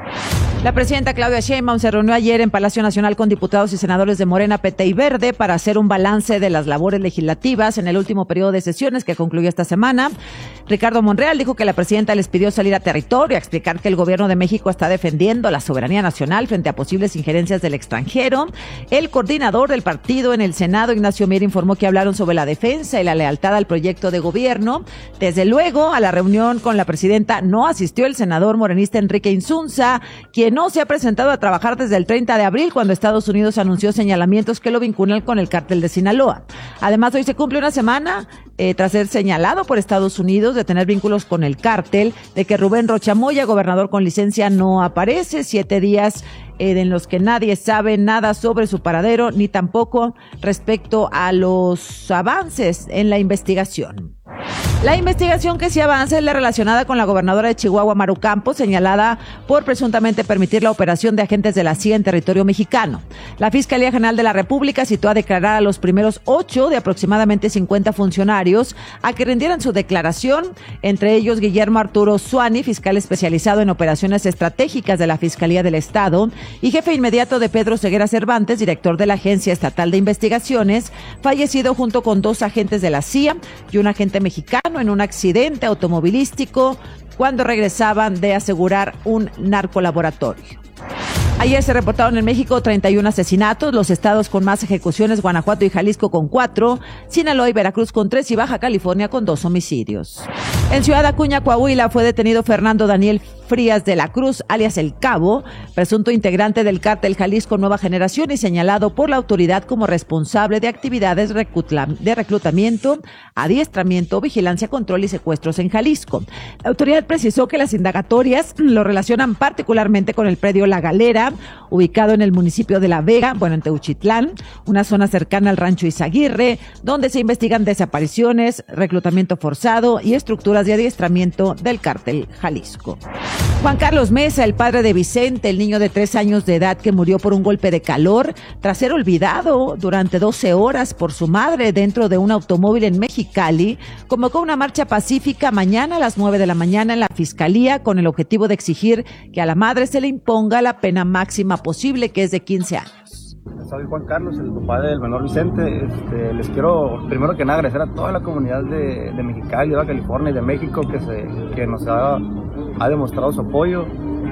La presidenta Claudia Sheinbaum se reunió ayer en Palacio Nacional con diputados y senadores de Morena, P T y Verde para hacer un balance de las labores legislativas en el último periodo de sesiones que concluyó esta semana. Ricardo Monreal dijo que la presidenta les pidió salir a territorio, a explicar que el gobierno de México está defendiendo la soberanía nacional frente a posibles injerencias del extranjero. El coordinador del partido en el Senado, Ignacio Mier, informó que hablaron sobre la defensa y la lealtad al proyecto de gobierno. Desde luego, a la reunión con la presidenta no asistió el senador morenista Enrique Insunza, quien no se ha presentado a trabajar desde el treinta de abril, cuando Estados Unidos anunció señalamientos que lo vinculan con el cártel de Sinaloa. Además, hoy se cumple una semana eh, tras ser señalado por Estados Unidos de tener vínculos con el cártel, de que Rubén Rocha Moya, gobernador con licencia, no aparece. Siete días eh, en los que nadie sabe nada sobre su paradero, ni tampoco respecto a los avances en la investigación. La investigación que sí avanza es la relacionada con la gobernadora de Chihuahua, Maru Campos, señalada por presuntamente permitir la operación de agentes de la C I A en territorio mexicano. La Fiscalía General de la República citó a declarar a los primeros ocho de aproximadamente cincuenta funcionarios a que rindieran su declaración, entre ellos Guillermo Arturo Suani, fiscal especializado en operaciones estratégicas de la Fiscalía del Estado, y jefe inmediato de Pedro Ceguera Cervantes, director de la Agencia Estatal de Investigaciones, fallecido junto con dos agentes de la C I A y un agente mexicano en un accidente automovilístico cuando regresaban de asegurar un narcolaboratorio. Ayer se reportaron en México treinta y uno asesinatos, los estados con más ejecuciones, Guanajuato y Jalisco con cuatro, Sinaloa y Veracruz con tres y Baja California con dos homicidios. En Ciudad Acuña, Coahuila, fue detenido Fernando Daniel Frías de la Cruz, alias El Cabo, presunto integrante del cártel Jalisco Nueva Generación y señalado por la autoridad como responsable de actividades de reclutamiento, adiestramiento, vigilancia, control y secuestros en Jalisco. La autoridad precisó que las indagatorias lo relacionan particularmente con el predio La Galera, ubicado en el municipio de La Vega, bueno, en Teuchitlán, una zona cercana al rancho Izaguirre, donde se investigan desapariciones, reclutamiento forzado y estructuras de adiestramiento del cártel Jalisco. Juan Carlos Mesa, el padre de Vicente, el niño de tres años de edad que murió por un golpe de calor tras ser olvidado durante doce horas por su madre dentro de un automóvil en Mexicali, convocó una marcha pacífica mañana a las nueve de la mañana en la Fiscalía con el objetivo de exigir que a la madre se le imponga la pena máxima posible, que es de quince años. Soy Juan Carlos, el papá del menor Vicente. Este, les quiero primero que nada agradecer a toda la comunidad de, de Mexicali, de Baja California y de México que, se, que nos ha, ha demostrado su apoyo.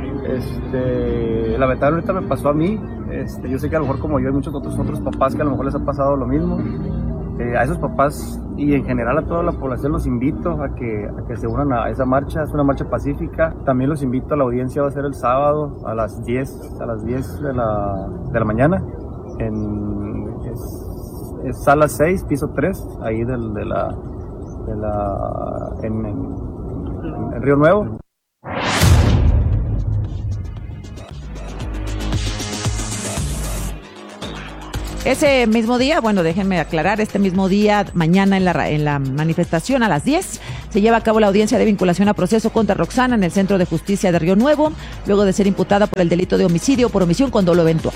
Este, lamentablemente me pasó a mí. Este, yo sé que a lo mejor como yo hay muchos otros, otros papás que a lo mejor les ha pasado lo mismo. Eh, a esos papás y en general a toda la población los invito a que, a que se unan a esa marcha. Es una marcha pacífica. También los invito a la audiencia, va a ser el sábado a las diez, a las diez de la, de la mañana. en es, es sala seis, piso tres, ahí del, de la, de la en, en, en Río Nuevo. Ese mismo día, bueno, déjenme aclarar, este mismo día, mañana en la, en la manifestación a las diez, se lleva a cabo la audiencia de vinculación a proceso contra Roxana en el Centro de Justicia de Río Nuevo, luego de ser imputada por el delito de homicidio por omisión con dolo eventual.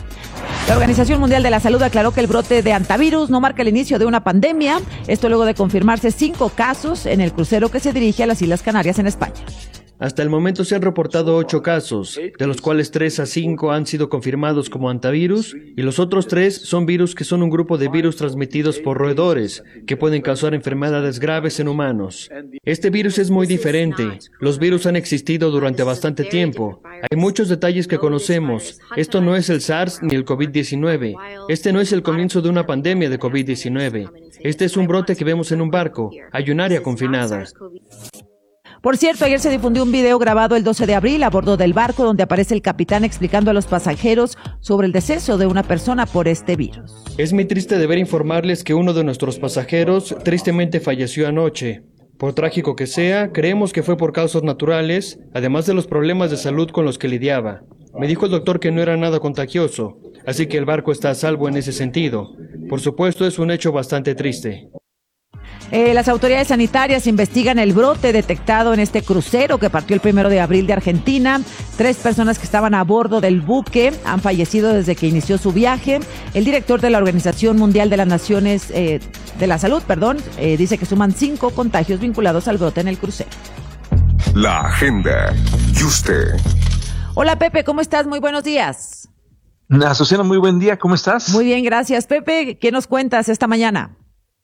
La Organización Mundial de la Salud aclaró que el brote de hantavirus no marca el inicio de una pandemia, esto luego de confirmarse cinco casos en el crucero que se dirige a las Islas Canarias en España. Hasta el momento se han reportado ocho casos, de los cuales tres a cinco han sido confirmados como hantavirus y los otros tres son virus que son un grupo de virus transmitidos por roedores que pueden causar enfermedades graves en humanos. Este virus es muy diferente. Los virus han existido durante bastante tiempo. Hay muchos detalles que conocemos. Esto no es el SARS ni el COVID diecinueve. Este no es el comienzo de una pandemia de COVID diecinueve. Este es un brote que vemos en un barco. Hay un área confinada. Por cierto, ayer se difundió un video grabado el doce de abril a bordo del barco donde aparece el capitán explicando a los pasajeros sobre el deceso de una persona por este virus. Es muy triste deber informarles que uno de nuestros pasajeros tristemente falleció anoche. Por trágico que sea, creemos que fue por causas naturales, además de los problemas de salud con los que lidiaba. Me dijo el doctor que no era nada contagioso, así que el barco está a salvo en ese sentido. Por supuesto, es un hecho bastante triste. Eh, las autoridades sanitarias investigan el brote detectado en este crucero que partió el primero de abril de Argentina. Tres personas que estaban a bordo del buque han fallecido desde que inició su viaje. El director de la Organización Mundial de las Naciones eh, de la Salud, perdón, eh, dice que suman cinco contagios vinculados al brote en el crucero. La agenda. Y usted. Hola Pepe, ¿cómo estás? Muy buenos días. Azucena, muy buen día, ¿cómo estás? Muy bien, gracias. Pepe, ¿qué nos cuentas esta mañana?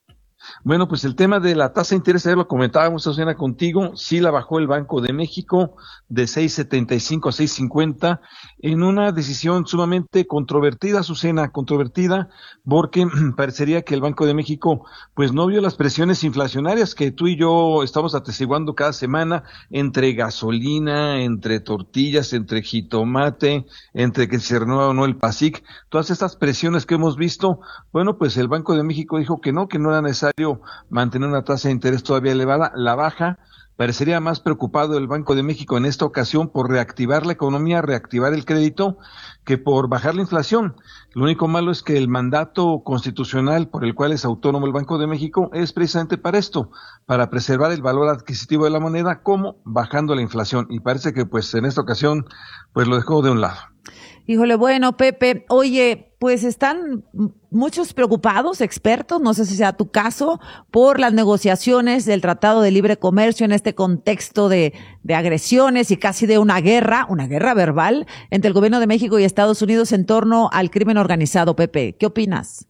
Bueno, pues el tema de la tasa de interés, ayer lo comentábamos, Azucena, contigo, sí la bajó el Banco de México de seis setenta y cinco a seis cincuenta en una decisión sumamente controvertida, Azucena, controvertida, porque parecería que el Banco de México pues no vio las presiones inflacionarias que tú y yo estamos atestiguando cada semana entre gasolina, entre tortillas, entre jitomate, entre que se renueva o no el PASIC, todas estas presiones que hemos visto. Bueno, pues el Banco de México dijo que no, que no era necesario mantener una tasa de interés todavía elevada, la baja. Parecería más preocupado el Banco de México en esta ocasión por reactivar la economía, reactivar el crédito, que por bajar la inflación. Lo único malo es que el mandato constitucional por el cual es autónomo el Banco de México es precisamente para esto, para preservar el valor adquisitivo de la moneda, como bajando la inflación. Y parece que pues en esta ocasión pues lo dejó de un lado. Híjole, bueno, Pepe, oye, pues están muchos preocupados, expertos, no sé si sea tu caso, por las negociaciones del Tratado de Libre Comercio en este contexto de, de agresiones y casi de una guerra, una guerra verbal entre el gobierno de México y Estados Unidos en torno al crimen organizado. Pepe, ¿qué opinas?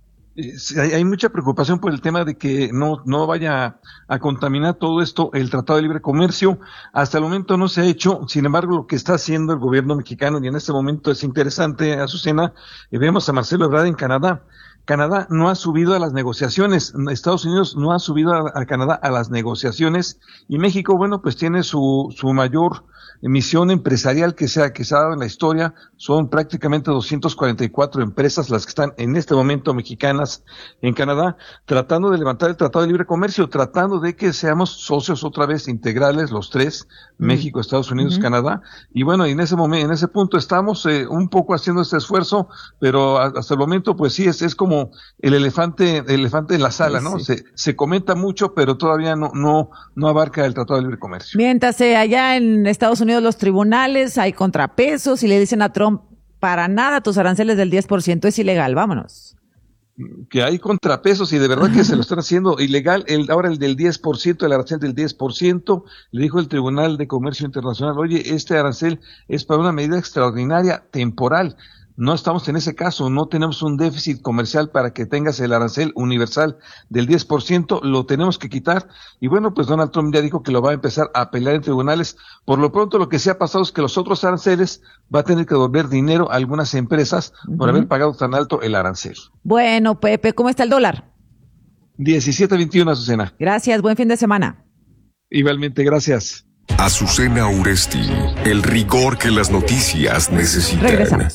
Hay, hay mucha preocupación por el tema de que no, no vaya a contaminar todo esto el Tratado de Libre Comercio. Hasta el momento no se ha hecho, sin embargo, lo que está haciendo el gobierno mexicano, y en este momento es interesante, Azucena, y vemos a Marcelo Ebrard en Canadá. Canadá no ha subido a las negociaciones, Estados Unidos no ha subido a, a Canadá a las negociaciones, y México, bueno, pues tiene su, su mayor emisión empresarial que se ha, que se ha dado en la historia. Son prácticamente doscientas cuarenta y cuatro empresas las que están en este momento mexicanas en Canadá, tratando de levantar el Tratado de Libre Comercio, tratando de que seamos socios otra vez integrales, los tres, mm. México, Estados Unidos, uh-huh. Canadá, y bueno, y en ese momento, en ese punto estamos eh, un poco haciendo este esfuerzo, pero hasta el momento, pues sí, es, es como el elefante, el elefante en la sala, ¿no? Sí. Se, se comenta mucho, pero todavía no, no, no abarca el Tratado de Libre Comercio. Mientras eh, allá en Estados Unidos los tribunales hay contrapesos y le dicen a Trump, para nada tus aranceles del diez por ciento es ilegal, vámonos. Que hay contrapesos y de verdad que se lo están haciendo ilegal. El, ahora el del diez por ciento, el arancel del diez por ciento, le dijo el Tribunal de Comercio Internacional, oye, este arancel es para una medida extraordinaria, temporal. No estamos en ese caso, no tenemos un déficit comercial para que tengas el arancel universal del diez por ciento, lo tenemos que quitar. Y bueno, pues Donald Trump ya dijo que lo va a empezar a pelear en tribunales. Por lo pronto lo que se ha pasado es que los otros aranceles va a tener que devolver dinero a algunas empresas uh-huh. por haber pagado tan alto el arancel. Bueno, Pepe, ¿cómo está el dólar? diecisiete veintiuno, Azucena. Gracias, buen fin de semana. Igualmente, gracias. Azucena Uresti, el rigor que las noticias necesitan. Regresamos.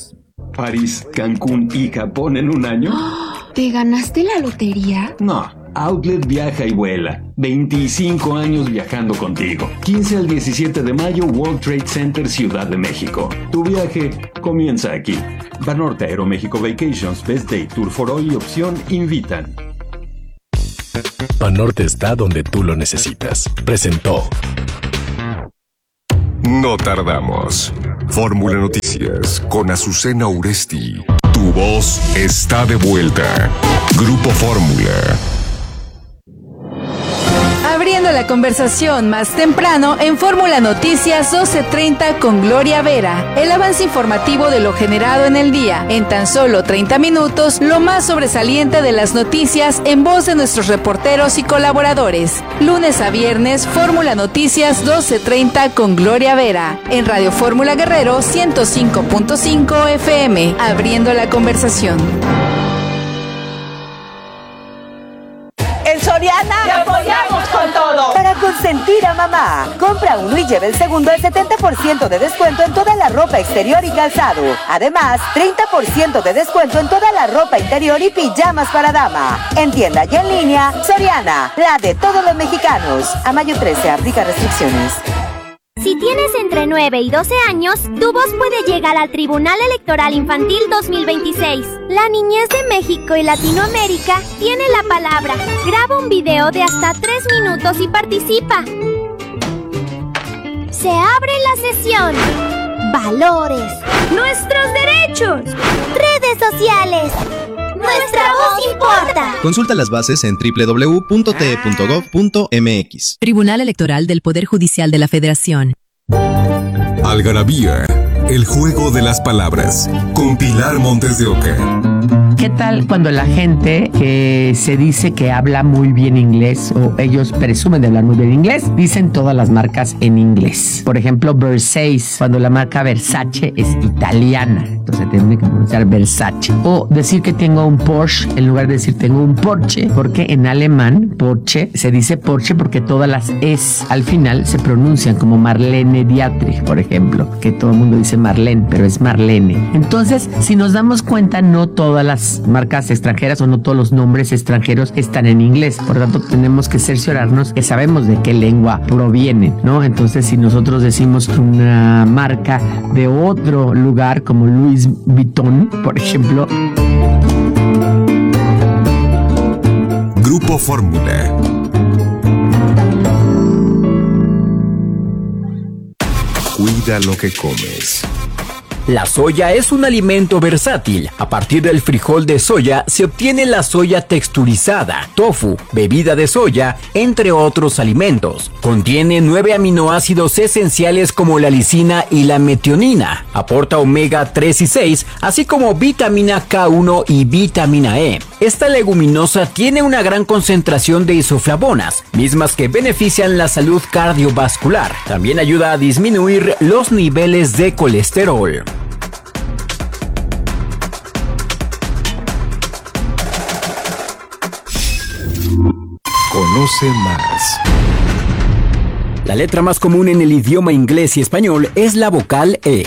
París, Cancún y Japón en un año? ¿Te ganaste la lotería? No. Outlet Viaja y Vuela. veinticinco años viajando contigo. quince al diecisiete de mayo, World Trade Center, Ciudad de México. Tu viaje comienza aquí. Banorte Aeroméxico Vacations, Best Day, Tour for All y Opción invitan. Banorte está donde tú lo necesitas. Presentó. No tardamos. Fórmula Noticias con Azucena Uresti. Tu voz está de vuelta. Grupo Fórmula. Abriendo la conversación más temprano en Fórmula Noticias doce treinta con Gloria Vera. El avance informativo de lo generado en el día. En tan solo treinta minutos, lo más sobresaliente de las noticias en voz de nuestros reporteros y colaboradores. Lunes a viernes, Fórmula Noticias doce treinta con Gloria Vera. En Radio Fórmula Guerrero ciento cinco punto cinco F M. Abriendo la conversación. En Soriana te apoyamos con todo. Para consentir a mamá, compra uno y lleve el segundo al setenta por ciento de descuento en toda la ropa exterior y calzado. Además, treinta por ciento de descuento en toda la ropa interior y pijamas para dama. En tienda y en línea, Soriana, la de todos los mexicanos. A mayo trece, aplica restricciones. Si tienes entre nueve y doce años, tu voz puede llegar al Tribunal Electoral Infantil dos mil veintiséis. La niñez de México y Latinoamérica tiene la palabra. Graba un video de hasta tres minutos y participa. Se abre la sesión. Valores. Nuestros derechos. Redes sociales. Nuestra voz importa. Consulta las bases en doble u doble u doble u punto t e punto gov punto m x. Tribunal Electoral del Poder Judicial de la Federación. Algarabía, el juego de las palabras, con Pilar Montes de Oca. ¿Qué tal cuando la gente que se dice que habla muy bien inglés o ellos presumen de hablar muy bien inglés, dicen todas las marcas en inglés? Por ejemplo, Versace, cuando la marca Versace es italiana, entonces tiene que pronunciar Versace. O decir que tengo un Porsche en lugar de decir tengo un Porsche, porque en alemán Porsche se dice Porsche porque todas las es al final se pronuncian como Marlene Dietrich, por ejemplo, que todo el mundo dice Marlene, pero es Marlene. Entonces, si nos damos cuenta, no todas las marcas extranjeras o no todos los nombres extranjeros están en inglés. Por lo tanto, tenemos que cerciorarnos que sabemos de qué lengua provienen, ¿no? Entonces, si nosotros decimos una marca de otro lugar como Louis Vuitton, por ejemplo. Grupo Fórmula. Cuida lo que comes. La soya es un alimento versátil. A partir del frijol de soya se obtiene la soya texturizada, tofu, bebida de soya, entre otros alimentos. Contiene nueve aminoácidos esenciales como la lisina y la metionina. Aporta omega tres y seis, así como vitamina K uno y vitamina E. Esta leguminosa tiene una gran concentración de isoflavonas, mismas que benefician la salud cardiovascular. También ayuda a disminuir los niveles de colesterol. Conoce más. La letra más común en el idioma inglés y español es la vocal E.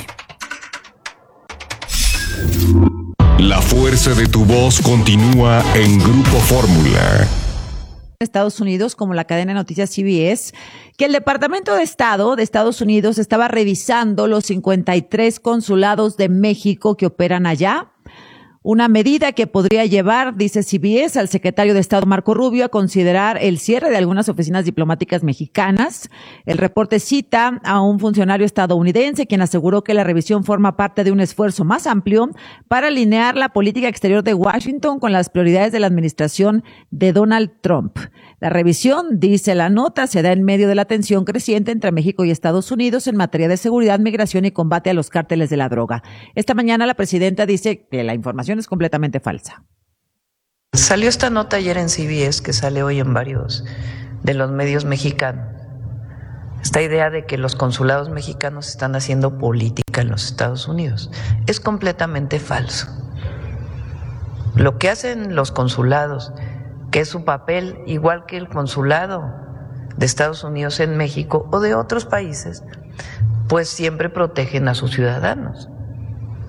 La fuerza de tu voz continúa en Grupo Fórmula. Estados Unidos, como la cadena de noticias C B S, que el Departamento de Estado de Estados Unidos estaba revisando los cincuenta y tres consulados de México que operan allá. Una medida que podría llevar, dice C B S, al secretario de Estado Marco Rubio a considerar el cierre de algunas oficinas diplomáticas mexicanas. El reporte cita a un funcionario estadounidense quien aseguró que la revisión forma parte de un esfuerzo más amplio para alinear la política exterior de Washington con las prioridades de la administración de Donald Trump. La revisión, dice la nota, se da en medio de la tensión creciente entre México y Estados Unidos en materia de seguridad, migración y combate a los cárteles de la droga. Esta mañana la presidenta dice que la información es completamente falsa. Salió esta nota ayer en C B S, que sale hoy en varios de los medios mexicanos. Esta idea de que los consulados mexicanos están haciendo política en los Estados Unidos es completamente falso. Lo que hacen los consulados, que es su papel igual que el consulado de Estados Unidos en México o de otros países, pues siempre protegen a sus ciudadanos.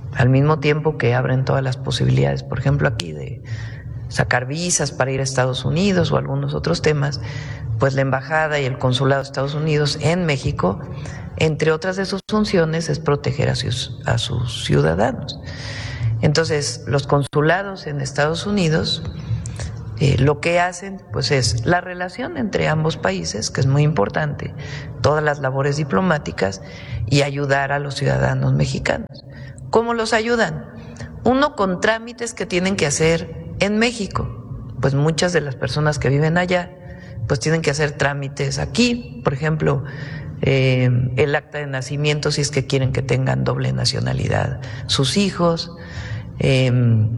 al mismo tiempo que abren todas las posibilidades, por ejemplo aquí de sacar visas para ir a Estados Unidos o algunos otros temas, pues la embajada y el consulado de Estados Unidos en México, entre otras de sus funciones, es proteger a sus, a sus ciudadanos. Entonces, los consulados en Estados Unidos eh, lo que hacen pues es la relación entre ambos países, que es muy importante, todas las labores diplomáticas y ayudar a los ciudadanos mexicanos. ¿Cómo los ayudan? Uno, con trámites que tienen que hacer en México, pues muchas de las personas que viven allá pues tienen que hacer trámites aquí, por ejemplo, eh, el acta de nacimiento si es que quieren que tengan doble nacionalidad sus hijos, eh,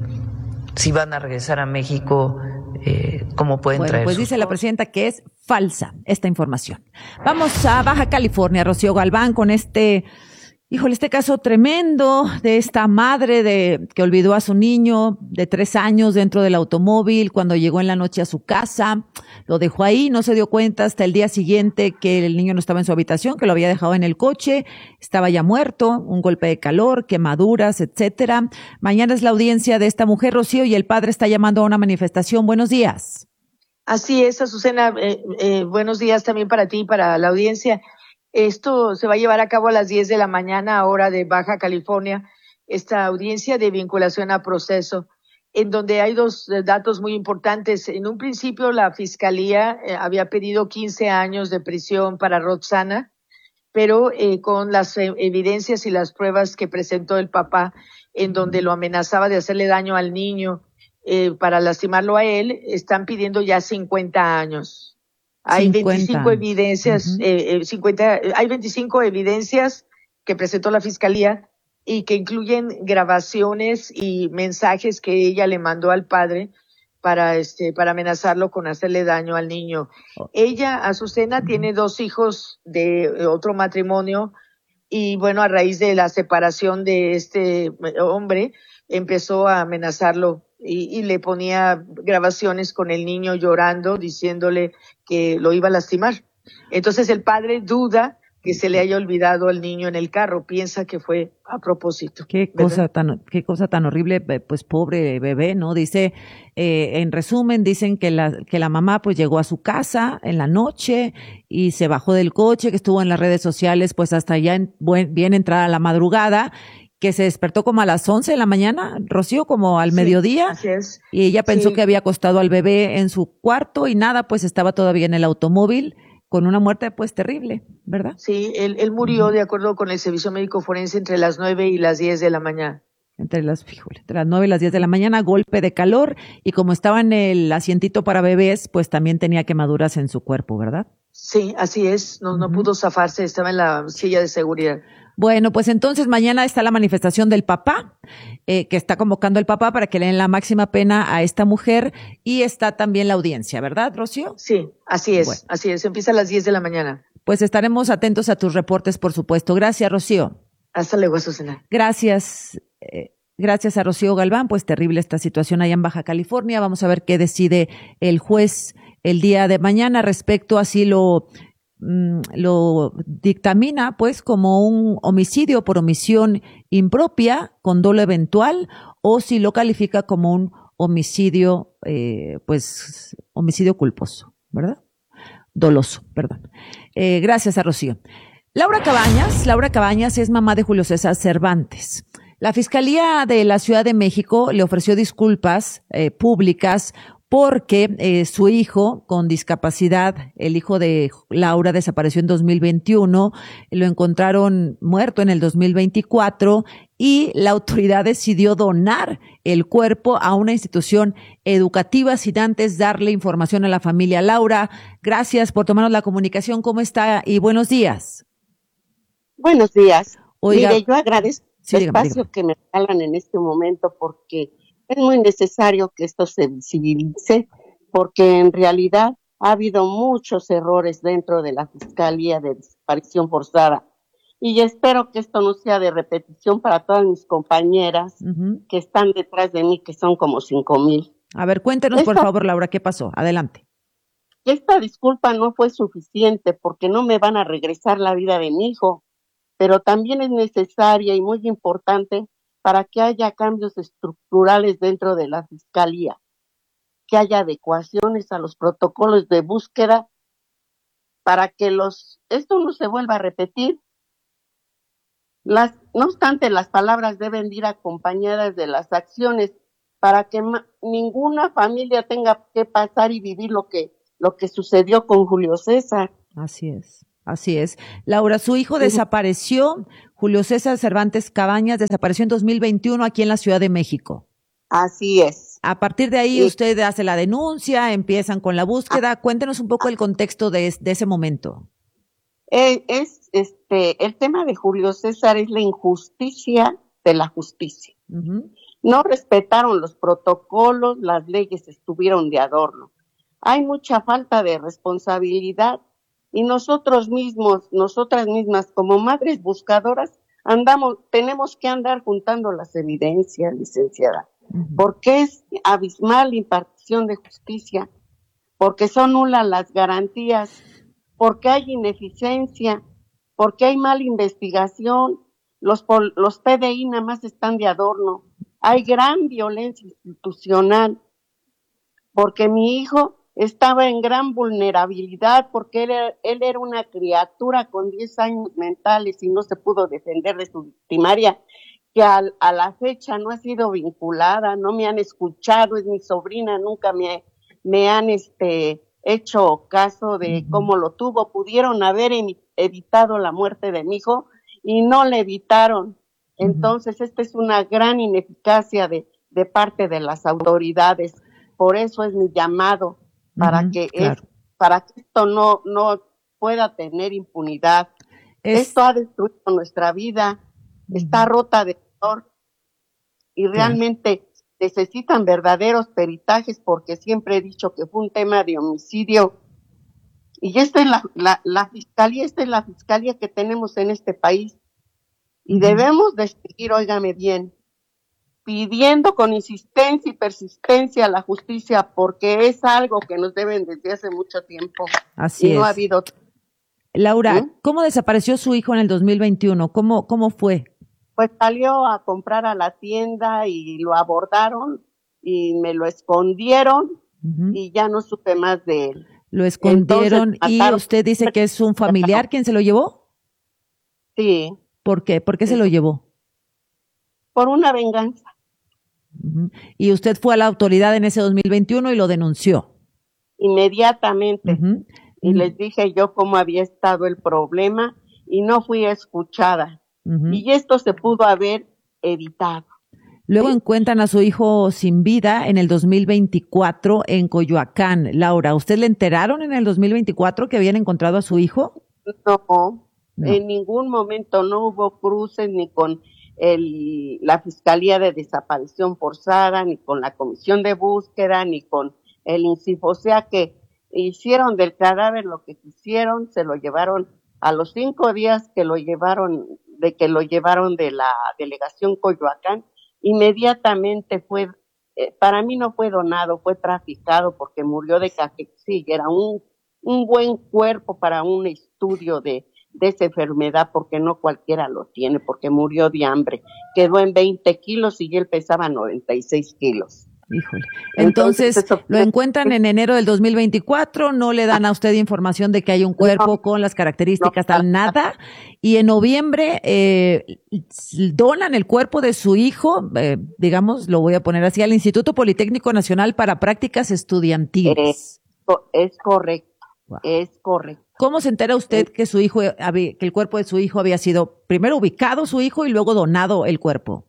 si van a regresar a México, eh, cómo pueden bueno, traer pues sus dice la presidenta que es falsa esta información. Vamos a Baja California, Rocío Galván, con este... Híjole, este caso tremendo de esta madre de que olvidó a su niño de tres años dentro del automóvil cuando llegó en la noche a su casa. Lo dejó ahí, no se dio cuenta hasta el día siguiente que el niño no estaba en su habitación, que lo había dejado en el coche, estaba ya muerto, un golpe de calor, quemaduras, etcétera. Mañana es la audiencia de esta mujer, Rocío, y el padre está llamando a una manifestación. Buenos días. Así es, Azucena. Eh, eh, buenos días también para ti y para la audiencia. Esto se va a llevar a cabo a las diez de la mañana, hora de Baja California, esta audiencia de vinculación a proceso, en donde hay dos datos muy importantes. En un principio, la Fiscalía eh, había pedido quince años de prisión para Roxana, pero eh, con las eh, evidencias y las pruebas que presentó el papá, en donde lo amenazaba de hacerle daño al niño eh, para lastimarlo a él, están pidiendo ya cincuenta años. Hay veinticinco evidencias, uh-huh. eh, cincuenta, hay veinticinco evidencias que presentó la Fiscalía y que incluyen grabaciones y mensajes que ella le mandó al padre para este, para amenazarlo con hacerle daño al niño. Oh. Ella, Azucena, uh-huh. tiene dos hijos de otro matrimonio y bueno, a raíz de la separación de este hombre, empezó a amenazarlo. Y, y le ponía grabaciones con el niño llorando, diciéndole que lo iba a lastimar. Entonces el padre duda que se le haya olvidado al niño en el carro, piensa que fue a propósito. Qué ¿verdad? cosa tan, qué cosa tan horrible, pues pobre bebé, ¿no? Dice, eh, en resumen, dicen que la, que la mamá pues llegó a su casa en la noche y se bajó del coche, que estuvo en las redes sociales pues hasta ya en, buen, bien entrada la madrugada, que se despertó como a las once de la mañana, Rocío, como al sí, mediodía. Así es. Y ella pensó sí. que había acostado al bebé en su cuarto y nada, pues estaba todavía en el automóvil con una muerte pues terrible, ¿verdad? Sí, él, él murió uh-huh. de acuerdo con el servicio médico forense entre las nueve y las diez de la mañana. Entre las, fíjole, entre las nueve y las diez de la mañana, golpe de calor, y como estaba en el asientito para bebés, pues también tenía quemaduras en su cuerpo, ¿verdad? Sí, así es, no, uh-huh. no pudo zafarse, estaba en la silla de seguridad. Bueno, pues entonces mañana está la manifestación del papá, eh, que está convocando el papá para que le den la máxima pena a esta mujer, y está también la audiencia, ¿verdad, Rocío? Sí, así es, bueno. así es, empieza a las diez de la mañana. Pues estaremos atentos a tus reportes, por supuesto. Gracias, Rocío. Hasta luego, Azucena. Gracias, eh, gracias a Rocío Galván, pues terrible esta situación allá en Baja California. Vamos a ver qué decide el juez el día de mañana respecto a si lo... lo dictamina pues como un homicidio por omisión impropia con dolo eventual o si lo califica como un homicidio eh, pues homicidio culposo, ¿verdad? Doloso, perdón. Eh, gracias a Rocío. Laura Cabañas, Laura Cabañas es mamá de Julio César Cervantes. La Fiscalía de la Ciudad de México le ofreció disculpas eh, públicas porque eh, su hijo con discapacidad, el hijo de Laura, desapareció en dos mil veintiuno, lo encontraron muerto en el dos mil veinticuatro y la autoridad decidió donar el cuerpo a una institución educativa sin antes darle información a la familia. Laura, gracias por tomarnos la comunicación. ¿Cómo está? Y buenos días. Buenos días. Oiga, Mire, yo agradezco sí, el dígame, espacio dígame. que me regalan en este momento porque es muy necesario que esto se visibilice, porque en realidad ha habido muchos errores dentro de la Fiscalía de Desaparición Forzada. Y espero que esto no sea de repetición para todas mis compañeras uh-huh. que están detrás de mí, que son como cinco mil. A ver, cuéntenos, esta, por favor, Laura, ¿qué pasó? Adelante. Esta disculpa no fue suficiente porque no me van a regresar la vida de mi hijo, pero también es necesaria y muy importante para que haya cambios estructurales dentro de la Fiscalía, que haya adecuaciones a los protocolos de búsqueda para que los esto no se vuelva a repetir. Las, no obstante, las palabras deben ir acompañadas de las acciones para que ma, ninguna familia tenga que pasar y vivir lo que, lo que sucedió con Julio César. Así es, así es. Laura, su hijo desapareció, Julio César Cervantes Cabañas, desapareció en dos mil veintiuno aquí en la Ciudad de México. Así es. A partir de ahí sí. Usted hace la denuncia, empiezan con la búsqueda. Ah. Cuéntenos un poco el contexto de, de ese momento. Eh, es este el tema de Julio César es la injusticia de la justicia. Uh-huh. No respetaron los protocolos, las leyes estuvieron de adorno. Hay mucha falta de responsabilidad y nosotros mismos, nosotras mismas como madres buscadoras, andamos, tenemos que andar juntando las evidencias, licenciada, uh-huh. porque es abismal la impartición de justicia, porque son nulas las garantías, porque hay ineficiencia, porque hay mala investigación, los, los P D I nada más están de adorno, hay gran violencia institucional, porque mi hijo estaba en gran vulnerabilidad, porque él era, él era una criatura con diez años mentales y no se pudo defender de su victimaria, que a, a la fecha no ha sido vinculada, no me han escuchado, es mi sobrina, nunca me, me han este hecho caso de cómo lo tuvo. Pudieron haber evitado la muerte de mi hijo y no le evitaron. Entonces, esta es una gran ineficacia de, de parte de las autoridades. Por eso es mi llamado, para uh-huh, que claro. es, para que esto no, no pueda tener impunidad. Es... Esto ha destruido nuestra vida, uh-huh. está rota de dolor y realmente claro. necesitan verdaderos peritajes, porque siempre he dicho que fue un tema de homicidio. Y esta es la, la, la fiscalía, esta es la fiscalía que tenemos en este país. Y debemos de seguir, óigame bien, pidiendo con insistencia y persistencia la justicia, porque es algo que nos deben desde hace mucho tiempo. Así y es. No ha habido. Laura, ¿sí? ¿Cómo desapareció su hijo en el dos mil veintiuno? ¿Cómo, cómo fue? Pues salió a comprar a la tienda y lo abordaron y me lo escondieron uh-huh. y ya no supe más de él. Lo escondieron. Entonces, y usted dice que es un familiar quien se lo llevó. Sí. ¿Por qué? ¿Por qué se lo llevó? Por una venganza. Uh-huh. Y usted fue a la autoridad en ese dos mil veintiuno y lo denunció. Inmediatamente. Uh-huh. Y uh-huh. les dije yo cómo había estado el problema y no fui escuchada. Uh-huh. Y esto se pudo haber evitado. Luego ¿sí? encuentran a su hijo sin vida en el dos mil veinticuatro en Coyoacán. Laura, ¿usted le enteraron en el dos mil veinticuatro que habían encontrado a su hijo? No. No. En ningún momento no hubo cruces ni con el, la Fiscalía de Desaparición Forzada, ni con la Comisión de Búsqueda, ni con el INCIFO. O sea que hicieron del cadáver lo que quisieron, se lo llevaron a los cinco días que lo llevaron, de que lo llevaron de la delegación Coyoacán, inmediatamente fue, eh, para mí no fue donado, fue traficado porque murió de caquexia. Era un, un buen cuerpo para un estudio de de esa enfermedad, porque no cualquiera lo tiene, porque murió de hambre, quedó en veinte kilos y él pesaba noventa y seis kilos. Híjole. Entonces, Entonces eso, lo encuentran en enero del dos mil veinticuatro, no le dan a usted información de que hay un cuerpo no, con las características, no, tal, nada, y en noviembre eh, donan el cuerpo de su hijo, eh, digamos, lo voy a poner así, al Instituto Politécnico Nacional para Prácticas Estudiantiles. Es, es correcto, wow. es correcto. ¿Cómo se entera usted que su hijo, que el cuerpo de su hijo había sido primero ubicado su hijo y luego donado el cuerpo?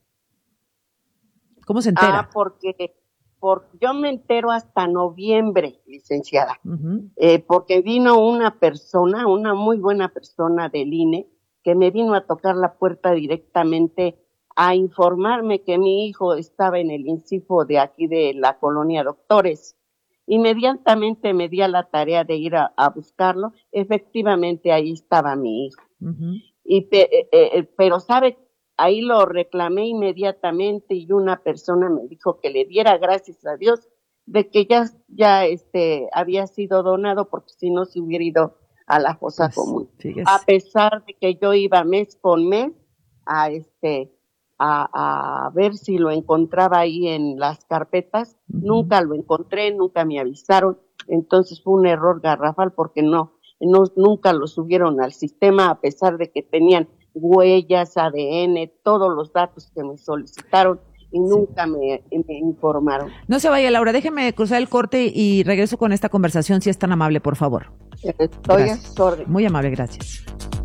¿Cómo se entera? Ah, porque, porque yo me entero hasta noviembre, licenciada, uh-huh. eh, porque vino una persona, una muy buena persona del I N E, que me vino a tocar la puerta directamente a informarme que mi hijo estaba en el INCIFO de aquí de la colonia Doctores. Inmediatamente me di a la tarea de ir a, a buscarlo. Efectivamente, ahí estaba mi hijo. Uh-huh. Y pe, eh, eh, pero, ¿sabe? Ahí lo reclamé inmediatamente y una persona me dijo que le diera gracias a Dios de que ya, ya este, había sido donado, porque si no se hubiera ido a la fosa pues, común. Fíjese. A pesar de que yo iba mes con mes a este a, a ver si lo encontraba ahí en las carpetas. Uh-huh. Nunca lo encontré, nunca me avisaron. Entonces fue un error garrafal porque no, no nunca lo subieron al sistema, a pesar de que tenían huellas, A D N, todos los datos que me solicitaron. Y nunca sí. me, me informaron. No se vaya, Laura, déjeme cruzar el corte y regreso con esta conversación, si es tan amable, por favor. Estoy a su orden. Muy amable, gracias.